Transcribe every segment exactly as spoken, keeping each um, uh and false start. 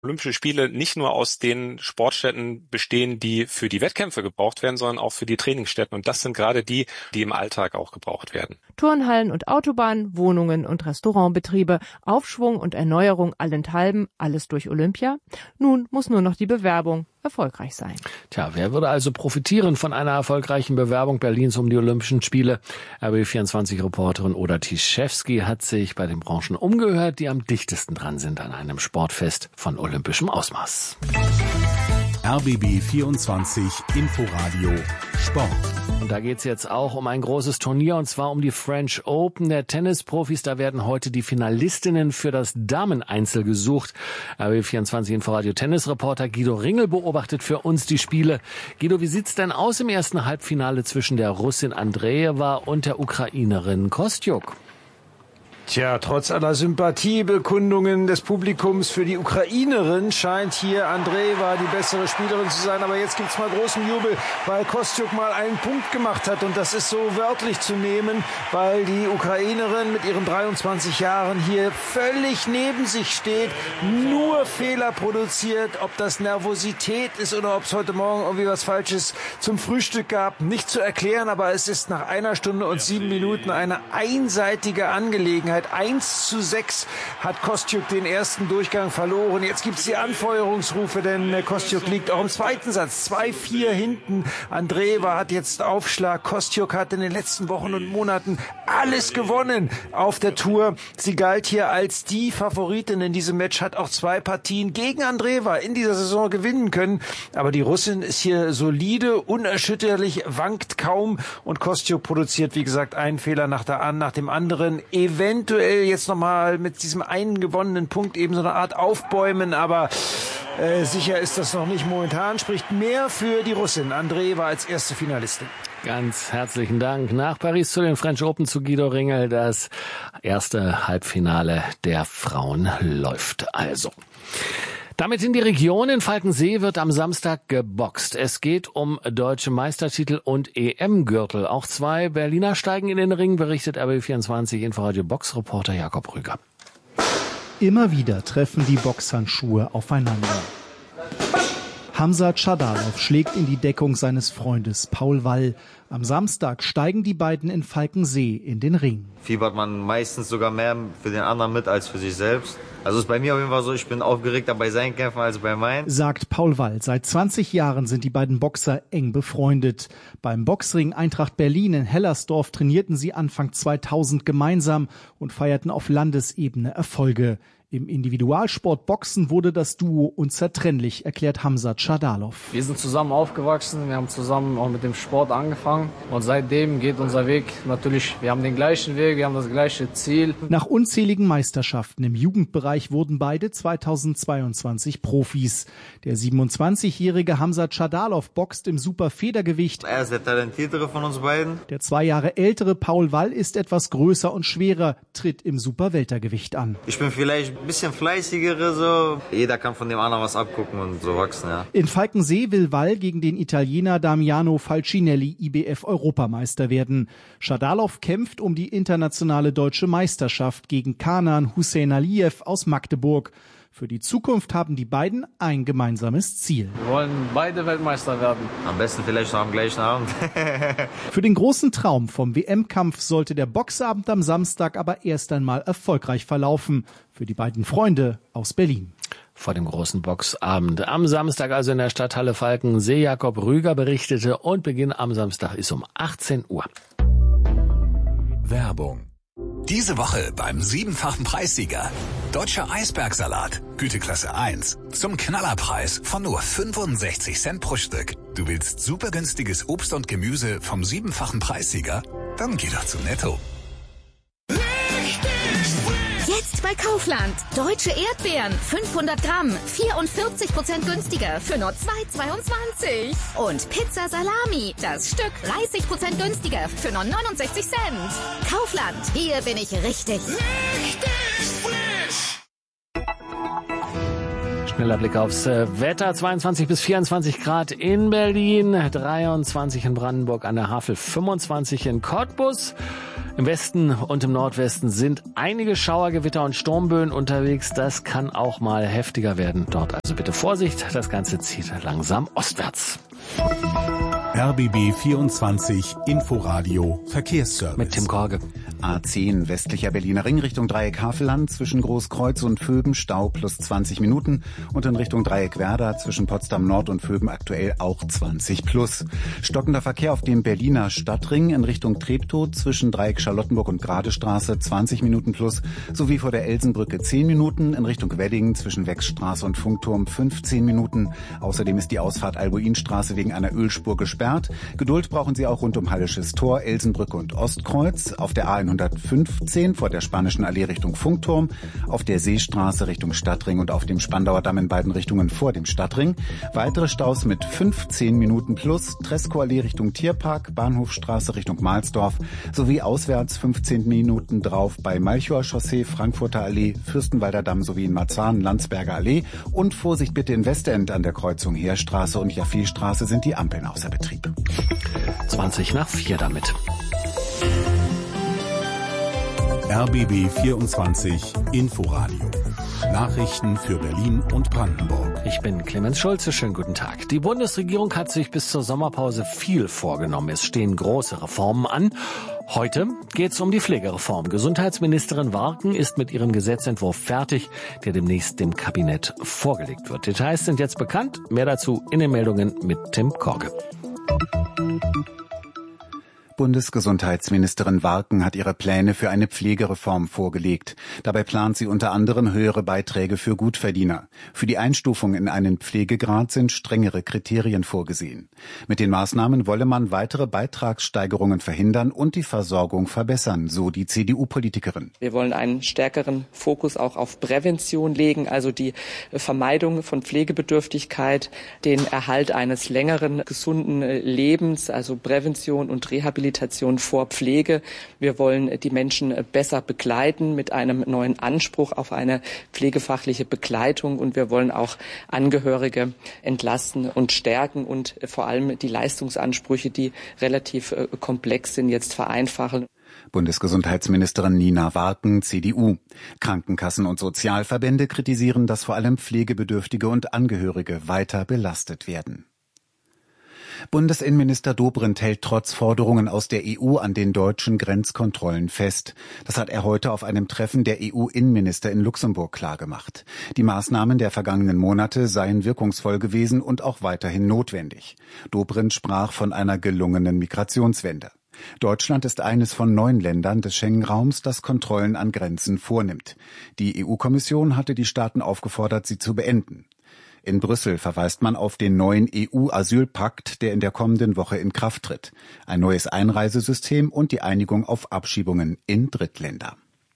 Olympische Spiele nicht nur aus den Sportstätten bestehen, die für die Wettkämpfe gebraucht werden, sondern auch für die Trainingsstätten. Und das sind gerade die, die im Alltag auch gebraucht werden. Turnhallen und Autobahnen, Wohnungen und Restaurantbetriebe, Aufschwung und Erneuerung allenthalben, alles durch Olympia. Nun muss nur noch die Bewerbung erfolgreich sein. Tja, wer würde also profitieren von einer erfolgreichen Bewerbung Berlins um die Olympischen Spiele? R B B vierundzwanzig-Reporterin Oda Tischewski hat sich bei den Branchen umgehört, die am dichtesten dran sind an einem Sportfest von olympischem Ausmaß. R B B vierundzwanzig Inforadio Sport. Und da geht's jetzt auch um ein großes Turnier, und zwar um die French Open der Tennisprofis. Da werden heute die Finalistinnen für das Dameneinzel gesucht. R B B vierundzwanzig Inforadio Tennisreporter Guido Ringel beobachtet für uns die Spiele. Guido, wie sieht's denn aus im ersten Halbfinale zwischen der Russin Andreeva und der Ukrainerin Kostjuk? Tja, trotz aller Sympathiebekundungen des Publikums für die Ukrainerin scheint hier Andreeva die bessere Spielerin zu sein. Aber jetzt gibt's mal großen Jubel, weil Kostjuk mal einen Punkt gemacht hat. Und das ist so wörtlich zu nehmen, weil die Ukrainerin mit ihren dreiundzwanzig Jahren hier völlig neben sich steht, nur Fehler produziert. Ob das Nervosität ist oder ob es heute Morgen irgendwie was Falsches zum Frühstück gab, nicht zu erklären. Aber es ist nach einer Stunde und sieben Minuten eine einseitige Angelegenheit. eins zu sechs hat Kostjuk den ersten Durchgang verloren. Jetzt gibt's die Anfeuerungsrufe, denn Kostjuk liegt auch im zweiten Satz zwei vier hinten. Andreeva hat jetzt Aufschlag. Kostjuk hat in den letzten Wochen und Monaten alles gewonnen auf der Tour. Sie galt hier als die Favoritin in diesem Match, hat auch zwei Partien gegen Andreeva in dieser Saison gewinnen können. Aber die Russin ist hier solide, unerschütterlich, wankt kaum. Und Kostjuk produziert, wie gesagt, einen Fehler nach, der, nach dem anderen. Eventuell jetzt nochmal mit diesem einen gewonnenen Punkt eben so eine Art Aufbäumen, aber äh, sicher ist das noch nicht momentan. Spricht mehr für die Russin Andreeva als erste Finalistin. Ganz herzlichen Dank nach Paris zu den French Open zu Guido Ringel. Das erste Halbfinale der Frauen läuft also. Damit in die Region. In Falkensee wird am Samstag geboxt. Es geht um deutsche Meistertitel und E M-Gürtel. Auch zwei Berliner steigen in den Ring, berichtet R B B vierundzwanzig Inforadio Boxreporter Jakob Rüger. Immer wieder treffen die Boxhandschuhe aufeinander. Hamza Tschadalow schlägt in die Deckung seines Freundes Paul Wall. Am Samstag steigen die beiden in Falkensee in den Ring. Fiebert man meistens sogar mehr für den anderen mit als für sich selbst. Also ist bei mir auf jeden Fall so, ich bin aufgeregter bei seinen Kämpfen als bei meinen. Sagt Paul Wall. Seit zwanzig Jahren sind die beiden Boxer eng befreundet. Beim Boxring Eintracht Berlin in Hellersdorf trainierten sie Anfang zweitausend gemeinsam und feierten auf Landesebene Erfolge. Im Individualsport Boxen wurde das Duo unzertrennlich, erklärt Hamza Tschadalow. Wir sind zusammen aufgewachsen, wir haben zusammen auch mit dem Sport angefangen und seitdem geht unser Weg natürlich, wir haben den gleichen Weg, wir haben das gleiche Ziel. Nach unzähligen Meisterschaften im Jugendbereich wurden beide zweitausendzweiundzwanzig Profis. Der siebenundzwanzigjährige Hamza Tschadalow boxt im Superfedergewicht. Er ist der talentiertere von uns beiden. Der zwei Jahre ältere Paul Wall ist etwas größer und schwerer, tritt im Superweltergewicht an. Ich bin vielleicht ein bisschen fleißigere, so. Jeder kann von dem anderen was abgucken und so wachsen, ja. In Falkensee will Wall gegen den Italiener Damiano Falcinelli I B F-Europameister werden. Tschadalow kämpft um die internationale deutsche Meisterschaft gegen Kanan Hussein Aliyev aus Magdeburg. Für die Zukunft haben die beiden ein gemeinsames Ziel. Wir wollen beide Weltmeister werden. Am besten vielleicht noch am gleichen Abend. Für den großen Traum vom W M-Kampf sollte der Boxabend am Samstag aber erst einmal erfolgreich verlaufen. Für die beiden Freunde aus Berlin. Vor dem großen Boxabend am Samstag also in der Stadthalle Falkensee. Jakob Rüger berichtete und Beginn am Samstag ist um achtzehn Uhr. Werbung. Diese Woche beim siebenfachen Preissieger. Deutscher Eisbergsalat, Güteklasse eins. Zum Knallerpreis von nur fünfundsechzig Cent pro Stück. Du willst super günstiges Obst und Gemüse vom siebenfachen Preissieger? Dann geh doch zu Netto. Jetzt bei Kaufland. Deutsche Erdbeeren, fünfhundert Gramm, vierundvierzig Prozent günstiger für nur zwei zweiundzwanzig. Und Pizza Salami, das Stück dreißig Prozent günstiger für nur neunundsechzig Cent. Kaufland, hier bin ich richtig. Richtig frisch. Schneller Blick aufs Wetter. zweiundzwanzig bis vierundzwanzig Grad in Berlin, dreiundzwanzig in Brandenburg an der Havel, fünfundzwanzig in Cottbus. Im Westen und im Nordwesten sind einige Schauergewitter und Sturmböen unterwegs. Das kann auch mal heftiger werden dort. Also bitte Vorsicht, das Ganze zieht langsam ostwärts. R B B vierundzwanzig Inforadio Verkehrsservice. Mit Tim Korge. A zehn westlicher Berliner Ring Richtung Dreieck Havelland zwischen Großkreuz und Vöben Stau plus zwanzig Minuten und in Richtung Dreieck Werder zwischen Potsdam Nord und Vöben aktuell auch zwanzig plus. Stockender Verkehr auf dem Berliner Stadtring in Richtung Treptow zwischen Dreieck Charlottenburg und Gradestraße zwanzig Minuten plus sowie vor der Elsenbrücke zehn Minuten, in Richtung Wedding zwischen Wechsstraße und Funkturm fünfzehn Minuten. Außerdem ist die Ausfahrt Albuinstraße wegen einer Ölspur gesperrt. Geduld brauchen Sie auch rund um Hallisches Tor, Elsenbrücke und Ostkreuz. Auf der A hundertfünfzehn vor der Spanischen Allee Richtung Funkturm, auf der Seestraße Richtung Stadtring und auf dem Spandauer Damm in beiden Richtungen vor dem Stadtring. Weitere Staus mit fünfzehn Minuten plus, Treskow-Allee Richtung Tierpark, Bahnhofstraße Richtung Mahlsdorf sowie auswärts fünfzehn Minuten drauf bei Malchower Chaussee, Frankfurter Allee, Fürstenwalder Damm sowie in Marzahn, Landsberger Allee. Und Vorsicht bitte in Westend an der Kreuzung Heerstraße und Jaffeestraße sind die Ampeln außer Betrieb. zwanzig nach vier damit. R B B vierundzwanzig Inforadio. Nachrichten für Berlin und Brandenburg. Ich bin Clemens Schulze, schönen guten Tag. Die Bundesregierung hat sich bis zur Sommerpause viel vorgenommen. Es stehen große Reformen an. Heute geht es um die Pflegereform. Gesundheitsministerin Warken ist mit ihrem Gesetzentwurf fertig, der demnächst dem Kabinett vorgelegt wird. Details sind jetzt bekannt. Mehr dazu in den Meldungen mit Tim Korge. Bundesgesundheitsministerin Warken hat ihre Pläne für eine Pflegereform vorgelegt. Dabei plant sie unter anderem höhere Beiträge für Gutverdiener. Für die Einstufung in einen Pflegegrad sind strengere Kriterien vorgesehen. Mit den Maßnahmen wolle man weitere Beitragssteigerungen verhindern und die Versorgung verbessern, so die C D U-Politikerin. Wir wollen einen stärkeren Fokus auch auf Prävention legen, also die Vermeidung von Pflegebedürftigkeit, den Erhalt eines längeren, gesunden Lebens, also Prävention und Rehabilitation vor Pflege. Wir wollen die Menschen besser begleiten mit einem neuen Anspruch auf eine pflegefachliche Begleitung und wir wollen auch Angehörige entlasten und stärken und vor allem die Leistungsansprüche, die relativ komplex sind, jetzt vereinfachen. Bundesgesundheitsministerin Nina Warken, C D U. Krankenkassen und Sozialverbände kritisieren, dass vor allem Pflegebedürftige und Angehörige weiter belastet werden. Bundesinnenminister Dobrindt hält trotz Forderungen aus der E U an den deutschen Grenzkontrollen fest. Das hat er heute auf einem Treffen der E U-Innenminister in Luxemburg klargemacht. Die Maßnahmen der vergangenen Monate seien wirkungsvoll gewesen und auch weiterhin notwendig. Dobrindt sprach von einer gelungenen Migrationswende. Deutschland ist eines von neun Ländern des Schengen-Raums, das Kontrollen an Grenzen vornimmt. Die E U-Kommission hatte die Staaten aufgefordert, sie zu beenden. In Brüssel verweist man auf den neuen E U-Asylpakt, der in der kommenden Woche in Kraft tritt. Ein neues Einreisesystem und die Einigung auf Abschiebungen in Drittländer.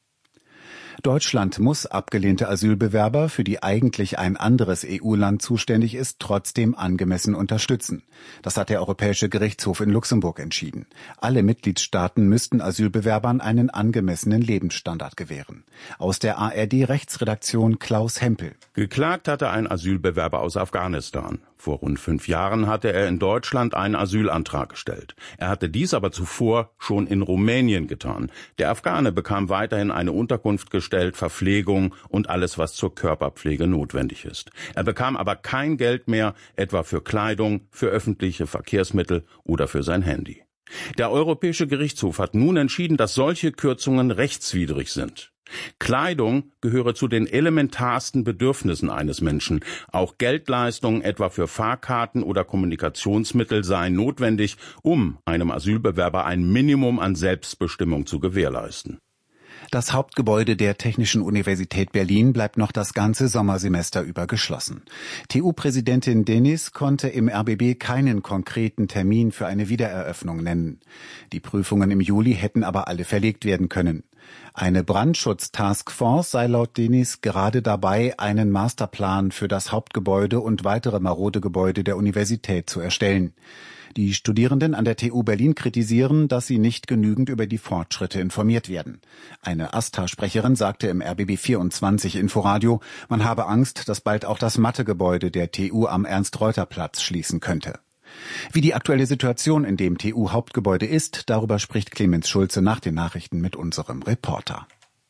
Deutschland muss abgelehnte Asylbewerber, für die eigentlich ein anderes E U-Land zuständig ist, trotzdem angemessen unterstützen. Das hat der Europäische Gerichtshof in Luxemburg entschieden. Alle Mitgliedstaaten müssten Asylbewerbern einen angemessenen Lebensstandard gewähren. Aus der A R D-Rechtsredaktion Klaus Hempel. Geklagt hatte ein Asylbewerber aus Afghanistan. Vor rund fünf Jahren hatte er in Deutschland einen Asylantrag gestellt. Er hatte dies aber zuvor schon in Rumänien getan. Der Afghane bekam weiterhin eine Unterkunft gestellt, Verpflegung und alles, was zur Körperpflege notwendig ist. Er bekam aber kein Geld mehr, etwa für Kleidung, für öffentliche Verkehrsmittel oder für sein Handy. Der Europäische Gerichtshof hat nun entschieden, dass solche Kürzungen rechtswidrig sind. Kleidung gehöre zu den elementarsten Bedürfnissen eines Menschen. Auch Geldleistungen etwa für Fahrkarten oder Kommunikationsmittel seien notwendig, um einem Asylbewerber ein Minimum an Selbstbestimmung zu gewährleisten. Das Hauptgebäude der Technischen Universität Berlin bleibt noch das ganze Sommersemester über geschlossen. T U-Präsidentin Denis konnte im R B B keinen konkreten Termin für eine Wiedereröffnung nennen. Die Prüfungen im Juli hätten aber alle verlegt werden können. Eine Brandschutz-Taskforce sei laut Denis gerade dabei, einen Masterplan für das Hauptgebäude und weitere marode Gebäude der Universität zu erstellen. Die Studierenden an der T U Berlin kritisieren, dass sie nicht genügend über die Fortschritte informiert werden. Eine AStA-Sprecherin sagte im R B B vierundzwanzig Inforadio, man habe Angst, dass bald auch das Mathegebäude der T U am Ernst-Reuter-Platz schließen könnte. Wie die aktuelle Situation in dem T U-Hauptgebäude ist, darüber spricht Clemens Schulze nach den Nachrichten mit unserem Reporter.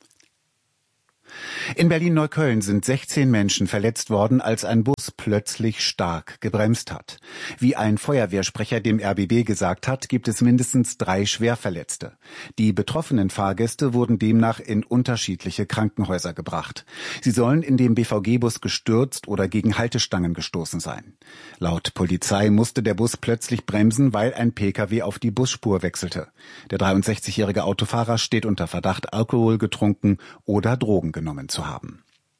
In Berlin-Neukölln sind sechzehn Menschen verletzt worden, als ein Bus plötzlich stark gebremst hat. Wie ein Feuerwehrsprecher dem R B B gesagt hat, gibt es mindestens drei Schwerverletzte. Die betroffenen Fahrgäste wurden demnach in unterschiedliche Krankenhäuser gebracht. Sie sollen in dem B V G-Bus gestürzt oder gegen Haltestangen gestoßen sein. Laut Polizei musste der Bus plötzlich bremsen, weil ein P K W auf die Busspur wechselte. Der dreiundsechzigjährige Autofahrer steht unter Verdacht, Alkohol getrunken oder Drogen genommen zu haben.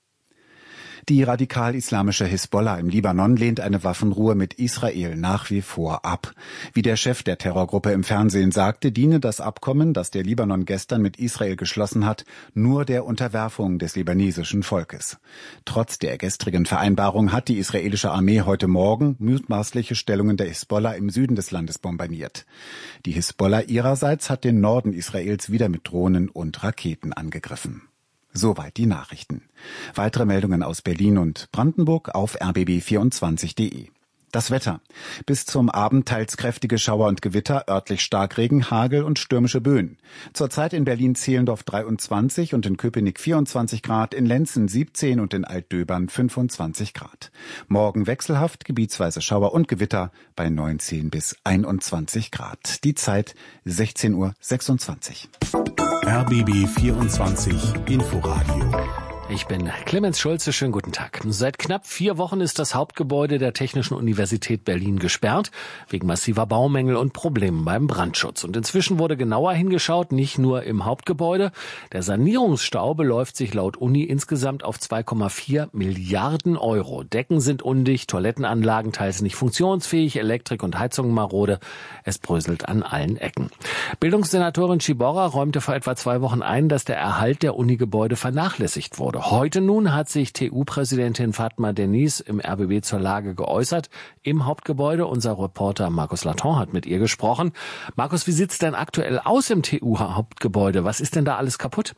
Die radikal-islamische Hisbollah im Libanon lehnt eine Waffenruhe mit Israel nach wie vor ab. Wie der Chef der Terrorgruppe im Fernsehen sagte, diene das Abkommen, das der Libanon gestern mit Israel geschlossen hat, nur der Unterwerfung des libanesischen Volkes. Trotz der gestrigen Vereinbarung hat die israelische Armee heute Morgen mutmaßliche Stellungen der Hisbollah im Süden des Landes bombardiert. Die Hisbollah ihrerseits hat den Norden Israels wieder mit Drohnen und Raketen angegriffen. Soweit die Nachrichten. Weitere Meldungen aus Berlin und Brandenburg auf r b b vierundzwanzig punkt de. Das Wetter. Bis zum Abend teils kräftige Schauer und Gewitter, örtlich Starkregen, Hagel und stürmische Böen. Zurzeit in Berlin-Zehlendorf dreiundzwanzig und in Köpenick vierundzwanzig Grad, in Lenzen siebzehn und in Altdöbern fünfundzwanzig Grad. Morgen wechselhaft, gebietsweise Schauer und Gewitter bei neunzehn bis einundzwanzig Grad. Die Zeit sechzehn Uhr sechsundzwanzig. R B B vierundzwanzig Inforadio. Ich bin Clemens Schulze, schönen guten Tag. Seit knapp vier Wochen ist das Hauptgebäude der Technischen Universität Berlin gesperrt, wegen massiver Baumängel und Problemen beim Brandschutz. Und inzwischen wurde genauer hingeschaut, nicht nur im Hauptgebäude. Der Sanierungsstau beläuft sich laut Uni insgesamt auf zwei Komma vier Milliarden Euro. Decken sind undicht, Toilettenanlagen teils nicht funktionsfähig, Elektrik und Heizung marode. Es bröselt an allen Ecken. Bildungssenatorin Ciborra räumte vor etwa zwei Wochen ein, dass der Erhalt der Unigebäude vernachlässigt wurde. Heute nun hat sich T U-Präsidentin Fatma Denise im R B B zur Lage geäußert im Hauptgebäude. Unser Reporter Markus Laton hat mit ihr gesprochen. Markus, wie sieht's denn aktuell aus im T U-Hauptgebäude? Was ist denn da alles kaputt?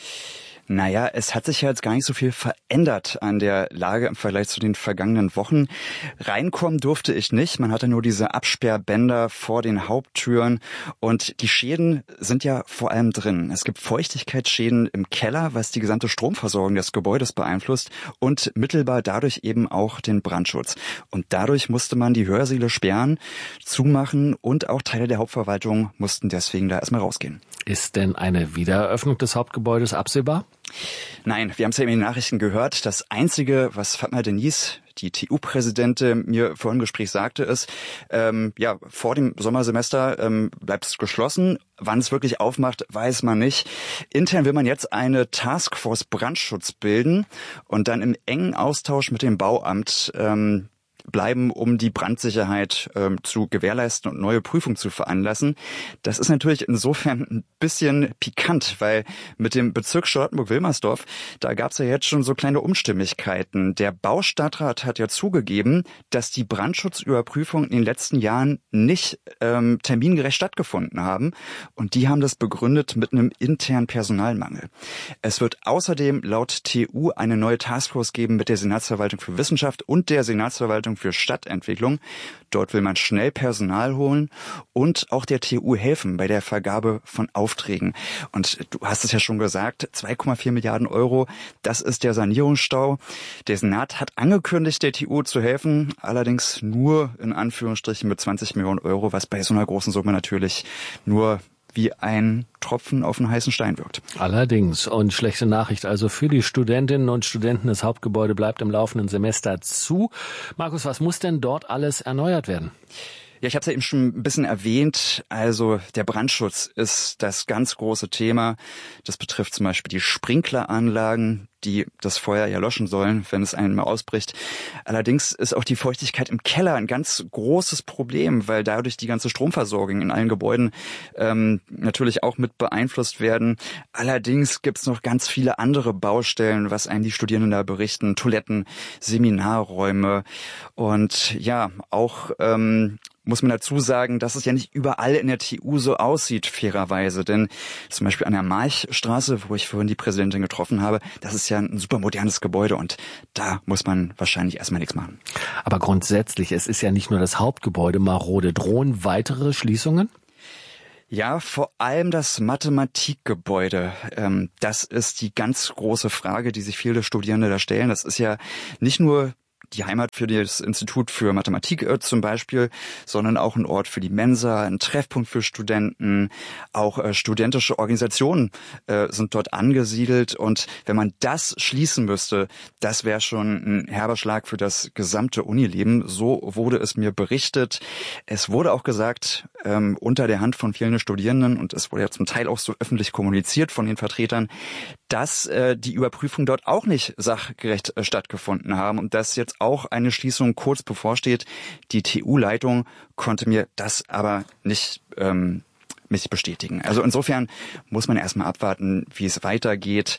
Naja, es hat sich ja jetzt gar nicht so viel verändert an der Lage im Vergleich zu den vergangenen Wochen. Reinkommen durfte ich nicht. Man hatte nur diese Absperrbänder vor den Haupttüren. Und die Schäden sind ja vor allem drin. Es gibt Feuchtigkeitsschäden im Keller, was die gesamte Stromversorgung des Gebäudes beeinflusst und mittelbar dadurch eben auch den Brandschutz. Und dadurch musste man die Hörsäle sperren, zumachen und auch Teile der Hauptverwaltung mussten deswegen da erstmal rausgehen. Ist denn eine Wiedereröffnung des Hauptgebäudes absehbar? Nein, wir haben es ja in den Nachrichten gehört. Das Einzige, was Fatma Denise, die T U-Präsidentin, mir vor dem Gespräch sagte, ist, ähm, ja, vor dem Sommersemester ähm, bleibt es geschlossen. Wann es wirklich aufmacht, weiß man nicht. Intern will man jetzt eine Taskforce Brandschutz bilden und dann im engen Austausch mit dem Bauamt ähm, bleiben, um die Brandsicherheit ähm, zu gewährleisten und neue Prüfungen zu veranlassen. Das ist natürlich insofern ein bisschen pikant, weil mit dem Bezirk Charlottenburg-Wilmersdorf, da gab es ja jetzt schon so kleine Unstimmigkeiten. Der Baustadtrat hat ja zugegeben, dass die Brandschutzüberprüfungen in den letzten Jahren nicht ähm, termingerecht stattgefunden haben. Und die haben das begründet mit einem internen Personalmangel. Es wird außerdem laut T U eine neue Taskforce geben mit der Senatsverwaltung für Wissenschaft und der Senatsverwaltung für Stadtentwicklung. Dort will man schnell Personal holen und auch der T U helfen bei der Vergabe von Aufträgen. Und du hast es ja schon gesagt, zwei Komma vier Milliarden Euro, das ist der Sanierungsstau. Der Senat hat angekündigt, der T U zu helfen, allerdings nur in Anführungsstrichen mit zwanzig Millionen Euro, was bei so einer großen Summe natürlich nur wie ein Tropfen auf einen heißen Stein wirkt. Allerdings. Und schlechte Nachricht also für die Studentinnen und Studenten. Das Hauptgebäude bleibt im laufenden Semester zu. Markus, was muss denn dort alles erneuert werden? Ja, ich habe es ja eben schon ein bisschen erwähnt. Also der Brandschutz ist das ganz große Thema. Das betrifft zum Beispiel die Sprinkleranlagen, die das Feuer ja löschen sollen, wenn es einmal ausbricht. Allerdings ist auch die Feuchtigkeit im Keller ein ganz großes Problem, weil dadurch die ganze Stromversorgung in allen Gebäuden ähm, natürlich auch mit beeinflusst werden. Allerdings gibt's noch ganz viele andere Baustellen, was einem die Studierenden da berichten. Toiletten, Seminarräume und ja, auch ähm, muss man dazu sagen, dass es ja nicht überall in der T U so aussieht, fairerweise. Denn zum Beispiel an der Marchstraße, wo ich vorhin die Präsidentin getroffen habe, das ist ja ein super modernes Gebäude und da muss man wahrscheinlich erstmal nichts machen. Aber grundsätzlich, es ist ja nicht nur das Hauptgebäude marode. Drohen weitere Schließungen? Ja, vor allem das Mathematikgebäude. Ähm, das ist die ganz große Frage, die sich viele Studierende da stellen. Das ist ja nicht nur die Heimat für das Institut für Mathematik äh, zum Beispiel, sondern auch ein Ort für die Mensa, ein Treffpunkt für Studenten, auch äh, studentische Organisationen äh, sind dort angesiedelt. Und wenn man das schließen müsste, das wäre schon ein herber Schlag für das gesamte Unileben. So wurde es mir berichtet. Es wurde auch gesagt, ähm, unter der Hand von vielen Studierenden, und es wurde ja zum Teil auch so öffentlich kommuniziert von den Vertretern, dass äh, die Überprüfungen dort auch nicht sachgerecht äh, stattgefunden haben und dass jetzt auch eine Schließung kurz bevorsteht. Die T U-Leitung konnte mir das aber nicht ähm, nicht bestätigen. Also insofern muss man erstmal abwarten, wie es weitergeht.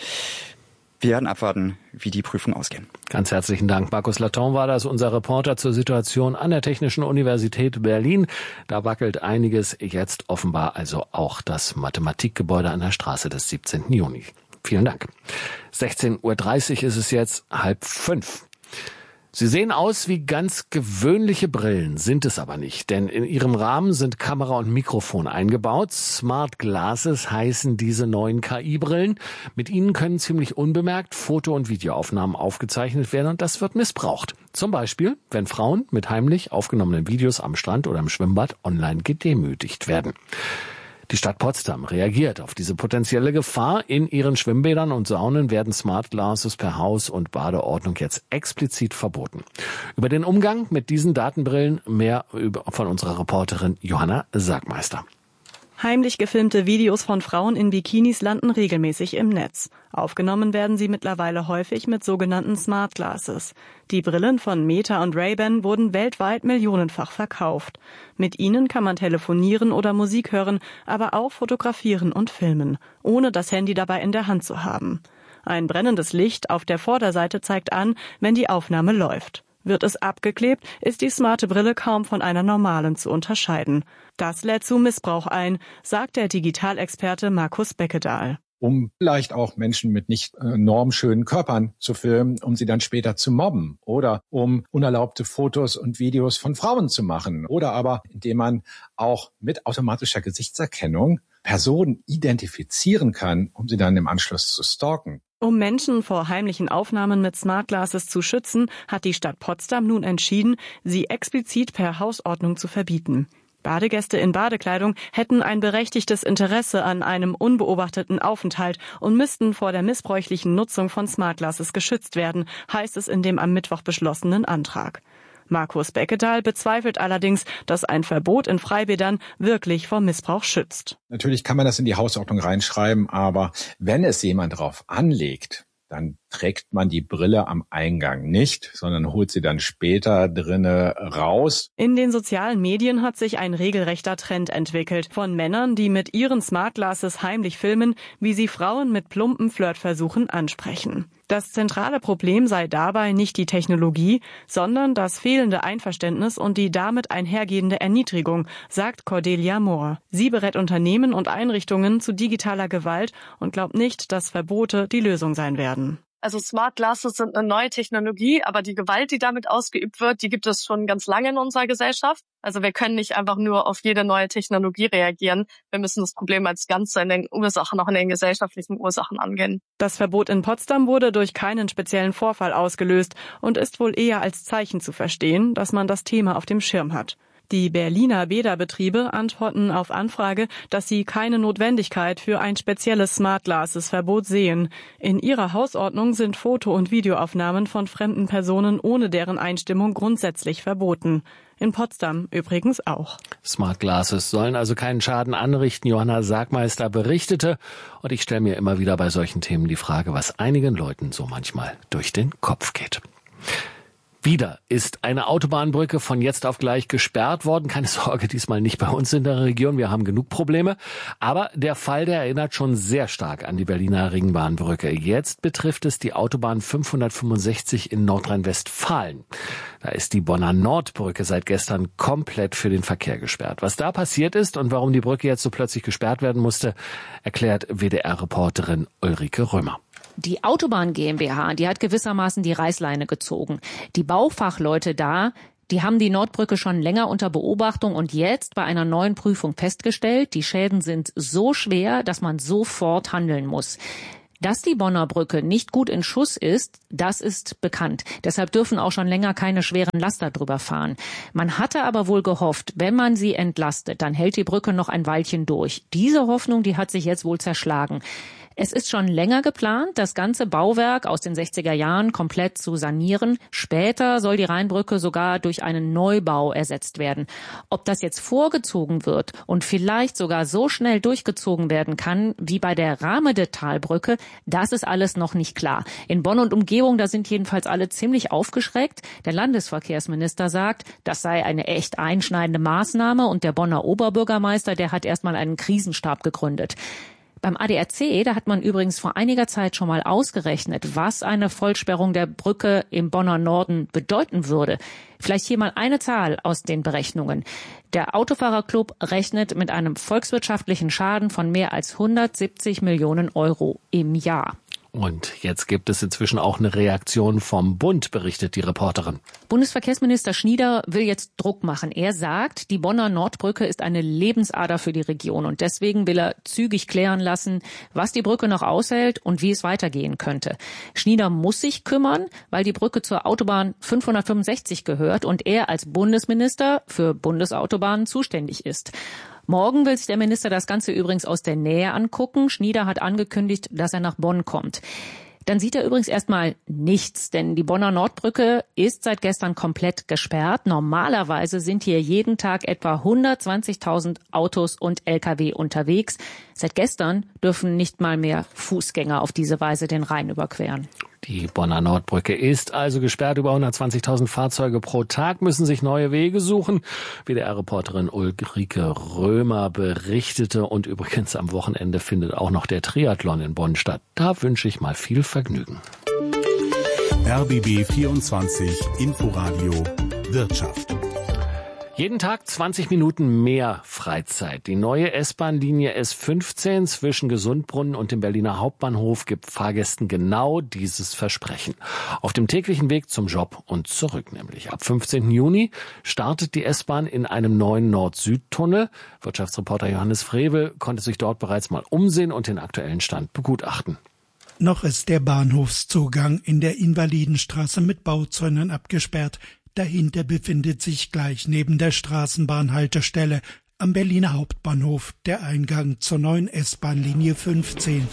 Wir werden abwarten, wie die Prüfungen ausgehen. Ganz herzlichen Dank. Markus Laton war das, unser Reporter zur Situation an der Technischen Universität Berlin. Da wackelt einiges, jetzt offenbar also auch das Mathematikgebäude an der Straße des siebzehnten Juni. Vielen Dank. sechzehn Uhr dreißig ist es jetzt, halb fünf. Sie sehen aus wie ganz gewöhnliche Brillen, sind es aber nicht, denn in ihrem Rahmen sind Kamera und Mikrofon eingebaut. Smart Glasses heißen diese neuen K I-Brillen. Mit ihnen können ziemlich unbemerkt Foto- und Videoaufnahmen aufgezeichnet werden und das wird missbraucht. Zum Beispiel, wenn Frauen mit heimlich aufgenommenen Videos am Strand oder im Schwimmbad online gedemütigt werden. Die Stadt Potsdam reagiert auf diese potenzielle Gefahr. In ihren Schwimmbädern und Saunen werden Smart Glasses per Haus- und Badeordnung jetzt explizit verboten. Über den Umgang mit diesen Datenbrillen mehr von unserer Reporterin Johanna Sagmeister. Heimlich gefilmte Videos von Frauen in Bikinis landen regelmäßig im Netz. Aufgenommen werden sie mittlerweile häufig mit sogenannten Smart Glasses. Die Brillen von Meta und Ray-Ban wurden weltweit millionenfach verkauft. Mit ihnen kann man telefonieren oder Musik hören, aber auch fotografieren und filmen, ohne das Handy dabei in der Hand zu haben. Ein brennendes Licht auf der Vorderseite zeigt an, wenn die Aufnahme läuft. Wird es abgeklebt, ist die smarte Brille kaum von einer normalen zu unterscheiden. Das lädt zu Missbrauch ein, sagt der Digitalexperte Markus Beckedahl. Um vielleicht auch Menschen mit nicht äh, normschönen Körpern zu filmen, um sie dann später zu mobben oder um unerlaubte Fotos und Videos von Frauen zu machen oder aber indem man auch mit automatischer Gesichtserkennung Personen identifizieren kann, um sie dann im Anschluss zu stalken. Um Menschen vor heimlichen Aufnahmen mit Smart Glasses zu schützen, hat die Stadt Potsdam nun entschieden, sie explizit per Hausordnung zu verbieten. Badegäste in Badekleidung hätten ein berechtigtes Interesse an einem unbeobachteten Aufenthalt und müssten vor der missbräuchlichen Nutzung von Smart Glasses geschützt werden, heißt es in dem am Mittwoch beschlossenen Antrag. Markus Beckedahl bezweifelt allerdings, dass ein Verbot in Freibädern wirklich vor Missbrauch schützt. Natürlich kann man das in die Hausordnung reinschreiben, aber wenn es jemand drauf anlegt, dann trägt man die Brille am Eingang nicht, sondern holt sie dann später drinne raus. In den sozialen Medien hat sich ein regelrechter Trend entwickelt. Von Männern, die mit ihren Smart Glasses heimlich filmen, wie sie Frauen mit plumpen Flirtversuchen ansprechen. Das zentrale Problem sei dabei nicht die Technologie, sondern das fehlende Einverständnis und die damit einhergehende Erniedrigung, sagt Cordelia Mohr. Sie berät Unternehmen und Einrichtungen zu digitaler Gewalt und glaubt nicht, dass Verbote die Lösung sein werden. Also Smart Glasses sind eine neue Technologie, aber die Gewalt, die damit ausgeübt wird, die gibt es schon ganz lange in unserer Gesellschaft. Also wir können nicht einfach nur auf jede neue Technologie reagieren. Wir müssen das Problem als Ganze in den Ursachen, auch in den gesellschaftlichen Ursachen angehen. Das Verbot in Potsdam wurde durch keinen speziellen Vorfall ausgelöst und ist wohl eher als Zeichen zu verstehen, dass man das Thema auf dem Schirm hat. Die Berliner Bäderbetriebe antworten auf Anfrage, dass sie keine Notwendigkeit für ein spezielles Smart Glasses Verbot sehen. In ihrer Hausordnung sind Foto- und Videoaufnahmen von fremden Personen ohne deren Einstimmung grundsätzlich verboten. In Potsdam übrigens auch. Smart Glasses sollen also keinen Schaden anrichten, Johanna Sagmeister berichtete. Und ich stelle mir immer wieder bei solchen Themen die Frage, was einigen Leuten so manchmal durch den Kopf geht. Wieder ist eine Autobahnbrücke von jetzt auf gleich gesperrt worden. Keine Sorge, diesmal nicht bei uns in der Region. Wir haben genug Probleme. Aber der Fall, der erinnert schon sehr stark an die Berliner Ringbahnbrücke. Jetzt betrifft es die Autobahn fünfhundertfünfundsechzig in Nordrhein-Westfalen. Da ist die Bonner Nordbrücke seit gestern komplett für den Verkehr gesperrt. Was da passiert ist und warum die Brücke jetzt so plötzlich gesperrt werden musste, erklärt W D R-Reporterin Ulrike Römer. Die Autobahn GmbH, die hat gewissermaßen die Reißleine gezogen. Die Baufachleute da, die haben die Nordbrücke schon länger unter Beobachtung und jetzt bei einer neuen Prüfung festgestellt, die Schäden sind so schwer, dass man sofort handeln muss. Dass die Bonner Brücke nicht gut in Schuss ist, das ist bekannt. Deshalb dürfen auch schon länger keine schweren Laster drüber fahren. Man hatte aber wohl gehofft, wenn man sie entlastet, dann hält die Brücke noch ein Weilchen durch. Diese Hoffnung, die hat sich jetzt wohl zerschlagen. Es ist schon länger geplant, das ganze Bauwerk aus den sechziger Jahren komplett zu sanieren. Später soll die Rheinbrücke sogar durch einen Neubau ersetzt werden. Ob das jetzt vorgezogen wird und vielleicht sogar so schnell durchgezogen werden kann wie bei der Rahmedetalbrücke, das ist alles noch nicht klar. In Bonn und Umgebung, da sind jedenfalls alle ziemlich aufgeschreckt. Der Landesverkehrsminister sagt, das sei eine echt einschneidende Maßnahme und der Bonner Oberbürgermeister, der hat erstmal einen Krisenstab gegründet. Beim A D A C, da hat man übrigens vor einiger Zeit schon mal ausgerechnet, was eine Vollsperrung der Brücke im Bonner Norden bedeuten würde. Vielleicht hier mal eine Zahl aus den Berechnungen. Der Autofahrerclub rechnet mit einem volkswirtschaftlichen Schaden von mehr als hundertsiebzig Millionen Euro im Jahr. Und jetzt gibt es inzwischen auch eine Reaktion vom Bund, berichtet die Reporterin. Bundesverkehrsminister Schnieder will jetzt Druck machen. Er sagt, die Bonner Nordbrücke ist eine Lebensader für die Region und deswegen will er zügig klären lassen, was die Brücke noch aushält und wie es weitergehen könnte. Schnieder muss sich kümmern, weil die Brücke zur Autobahn fünfhundertfünfundsechzig gehört und er als Bundesminister für Bundesautobahnen zuständig ist. Morgen will sich der Minister das Ganze übrigens aus der Nähe angucken. Schnieder hat angekündigt, dass er nach Bonn kommt. Dann sieht er übrigens erstmal nichts, denn die Bonner Nordbrücke ist seit gestern komplett gesperrt. Normalerweise sind hier jeden Tag etwa hundertzwanzigtausend Autos und L K W unterwegs. Seit gestern dürfen nicht mal mehr Fußgänger auf diese Weise den Rhein überqueren. Die Bonner Nordbrücke ist also gesperrt. Über hundertzwanzigtausend Fahrzeuge pro Tag müssen sich neue Wege suchen. W D R-Reporterin Ulrike Römer berichtete. Und übrigens am Wochenende findet auch noch der Triathlon in Bonn statt. Da wünsche ich mal viel Vergnügen. R B B vierundzwanzig Inforadio Wirtschaft. Jeden Tag zwanzig Minuten mehr Freizeit. Die neue S-Bahn-Linie S fünfzehn zwischen Gesundbrunnen und dem Berliner Hauptbahnhof gibt Fahrgästen genau dieses Versprechen. Auf dem täglichen Weg zum Job und zurück nämlich. Ab fünfzehnten Juni startet die S-Bahn in einem neuen Nord-Süd-Tunnel. Wirtschaftsreporter Johannes Frevel konnte sich dort bereits mal umsehen und den aktuellen Stand begutachten. Noch ist der Bahnhofszugang in der Invalidenstraße mit Bauzäunen abgesperrt. Dahinter befindet sich gleich neben der Straßenbahnhaltestelle am Berliner Hauptbahnhof der Eingang zur neuen S-Bahn-Linie fünfzehn.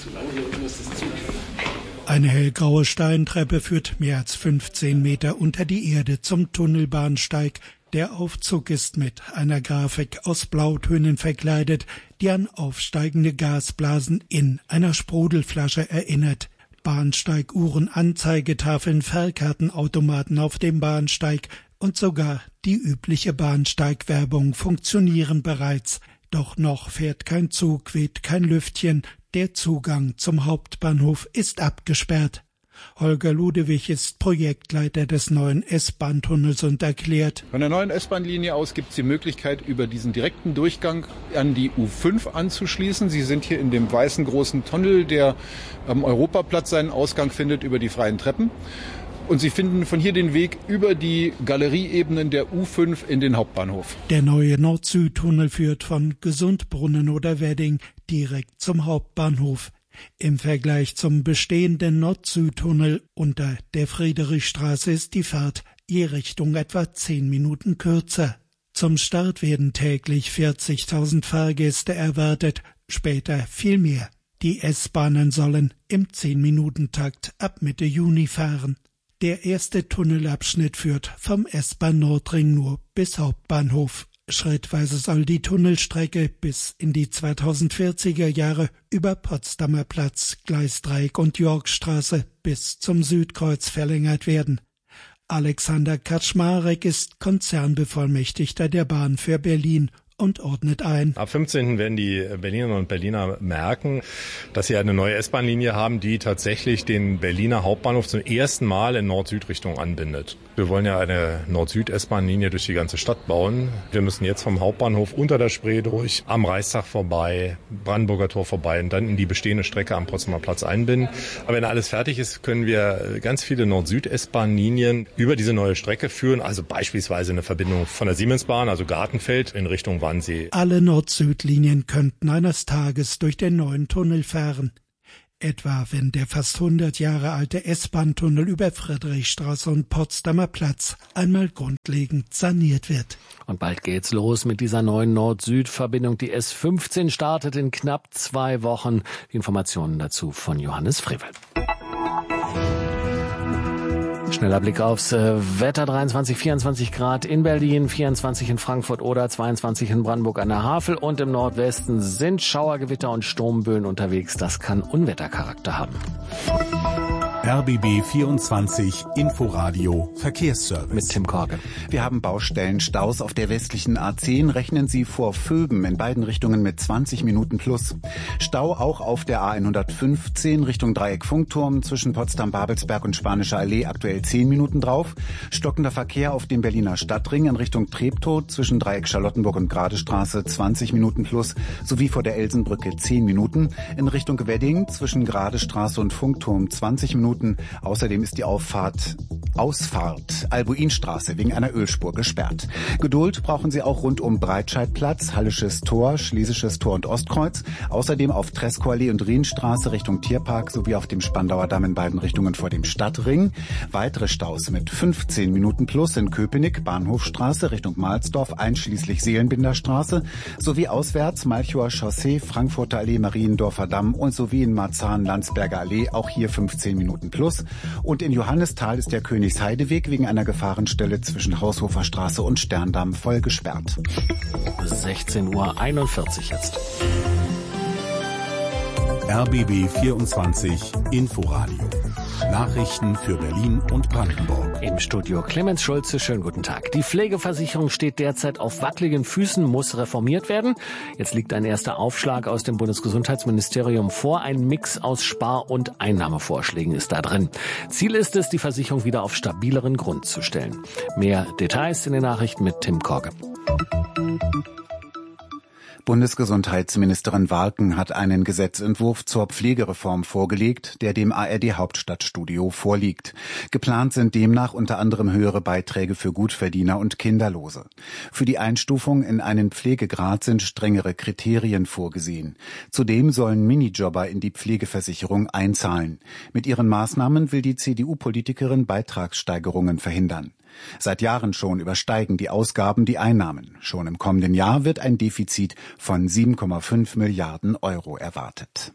Eine hellgraue Steintreppe führt mehr als fünfzehn Meter unter die Erde zum Tunnelbahnsteig. Der Aufzug ist mit einer Grafik aus Blautönen verkleidet, die an aufsteigende Gasblasen in einer Sprudelflasche erinnert. Bahnsteiguhren, Anzeigetafeln, Fahrkartenautomaten auf dem Bahnsteig und sogar die übliche Bahnsteigwerbung funktionieren bereits. Doch noch fährt kein Zug, weht kein Lüftchen. Der Zugang zum Hauptbahnhof ist abgesperrt. Holger Ludewig ist Projektleiter des neuen S-Bahn-Tunnels und erklärt: Von der neuen S-Bahn-Linie aus gibt es die Möglichkeit, über diesen direkten Durchgang an die U fünf anzuschließen. Sie sind hier in dem weißen großen Tunnel, der am Europaplatz seinen Ausgang findet, über die freien Treppen. Und Sie finden von hier den Weg über die Galerieebenen der U fünf in den Hauptbahnhof. Der neue Nord-Süd-Tunnel führt von Gesundbrunnen oder Wedding direkt zum Hauptbahnhof. Im Vergleich zum bestehenden Nord-Süd-Tunnel unter der Friedrichstraße ist die Fahrt je Richtung etwa zehn Minuten kürzer. Zum Start werden täglich vierzigtausend Fahrgäste erwartet, später viel mehr. Die S-Bahnen sollen im zehn-Minuten-Takt ab Mitte Juni fahren. Der erste Tunnelabschnitt führt vom S-Bahn-Nordring nur bis Hauptbahnhof. Schrittweise soll die Tunnelstrecke bis in die zweitausendvierziger Jahre über Potsdamer Platz, Gleisdreieck und Yorkstraße bis zum Südkreuz verlängert werden. Alexander Kaczmarek ist Konzernbevollmächtigter der Bahn für Berlin und ordnet ein. Ab fünfzehnten werden die Berlinerinnen und Berliner merken, dass sie eine neue S-Bahn-Linie haben, die tatsächlich den Berliner Hauptbahnhof zum ersten Mal in Nord-Süd-Richtung anbindet. Wir wollen ja eine Nord-Süd-S-Bahn-Linie durch die ganze Stadt bauen. Wir müssen jetzt vom Hauptbahnhof unter der Spree durch, am Reichstag vorbei, Brandenburger Tor vorbei und dann in die bestehende Strecke am Potsdamer Platz einbinden. Aber wenn alles fertig ist, können wir ganz viele Nord-Süd-S-Bahn-Linien über diese neue Strecke führen. Also beispielsweise eine Verbindung von der Siemensbahn, also Gartenfeld, in Richtung Wannsee. Alle Nord-Süd-Linien könnten eines Tages durch den neuen Tunnel fahren. Etwa wenn der fast hundert Jahre alte S-Bahn-Tunnel über Friedrichstraße und Potsdamer Platz einmal grundlegend saniert wird. Und bald geht's los mit dieser neuen Nord-Süd-Verbindung. Die S fünfzehn startet in knapp zwei Wochen. Die Informationen dazu von Johannes Frevel. Schneller Blick aufs Wetter. dreiundzwanzig, vierundzwanzig Grad in Berlin, vierundzwanzig in Frankfurt oder zweiundzwanzig in Brandenburg an der Havel. Und im Nordwesten sind Schauergewitter und Sturmböen unterwegs. Das kann Unwettercharakter haben. R B B vierundzwanzig Inforadio Verkehrsservice. Mit Tim Korke. Wir haben Baustellen, Staus auf der westlichen A zehn. Rechnen Sie vor Vöben in beiden Richtungen mit zwanzig Minuten plus. Stau auch auf der A hundertfünfzehn Richtung Dreieck Funkturm zwischen Potsdam-Babelsberg und Spanischer Allee aktuell zehn Minuten drauf. Stockender Verkehr auf dem Berliner Stadtring in Richtung Treptow zwischen Dreieck Charlottenburg und Gradestraße zwanzig Minuten plus sowie vor der Elsenbrücke zehn Minuten. In Richtung Wedding zwischen Gradestraße und Funkturm zwanzig Minuten. Außerdem ist die Auffahrt, Ausfahrt Albuinstraße wegen einer Ölspur gesperrt. Geduld brauchen Sie auch rund um Breitscheidplatz, Hallisches Tor, Schlesisches Tor und Ostkreuz. Außerdem auf Treskoallee und Rienstraße Richtung Tierpark sowie auf dem Spandauer Damm in beiden Richtungen vor dem Stadtring. Weitere Staus mit fünfzehn Minuten plus in Köpenick, Bahnhofstraße Richtung Mahlsdorf einschließlich Seelenbinderstraße sowie auswärts Malchower Chaussee, Frankfurter Allee, Mariendorfer Damm und sowie in Marzahn, Landsberger Allee auch hier fünfzehn Minuten plus. Und in Johannisthal ist der Königsheideweg wegen einer Gefahrenstelle zwischen Haushofer Straße und Sterndamm voll gesperrt. sechzehn Uhr einundvierzig jetzt. R B B vierundzwanzig Inforadio. Nachrichten für Berlin und Brandenburg. Im Studio Clemens Schulze, schönen guten Tag. Die Pflegeversicherung steht derzeit auf wackeligen Füßen, muss reformiert werden. Jetzt liegt ein erster Aufschlag aus dem Bundesgesundheitsministerium vor. Ein Mix aus Spar- und Einnahmevorschlägen ist da drin. Ziel ist es, die Versicherung wieder auf stabileren Grund zu stellen. Mehr Details in den Nachrichten mit Tim Korke. Bundesgesundheitsministerin Walken hat einen Gesetzentwurf zur Pflegereform vorgelegt, der dem A R D-Hauptstadtstudio vorliegt. Geplant sind demnach unter anderem höhere Beiträge für Gutverdiener und Kinderlose. Für die Einstufung in einen Pflegegrad sind strengere Kriterien vorgesehen. Zudem sollen Minijobber in die Pflegeversicherung einzahlen. Mit ihren Maßnahmen will die C D U-Politikerin Beitragssteigerungen verhindern. Seit Jahren schon übersteigen die Ausgaben die Einnahmen. Schon im kommenden Jahr wird ein Defizit von sieben Komma fünf Milliarden Euro erwartet.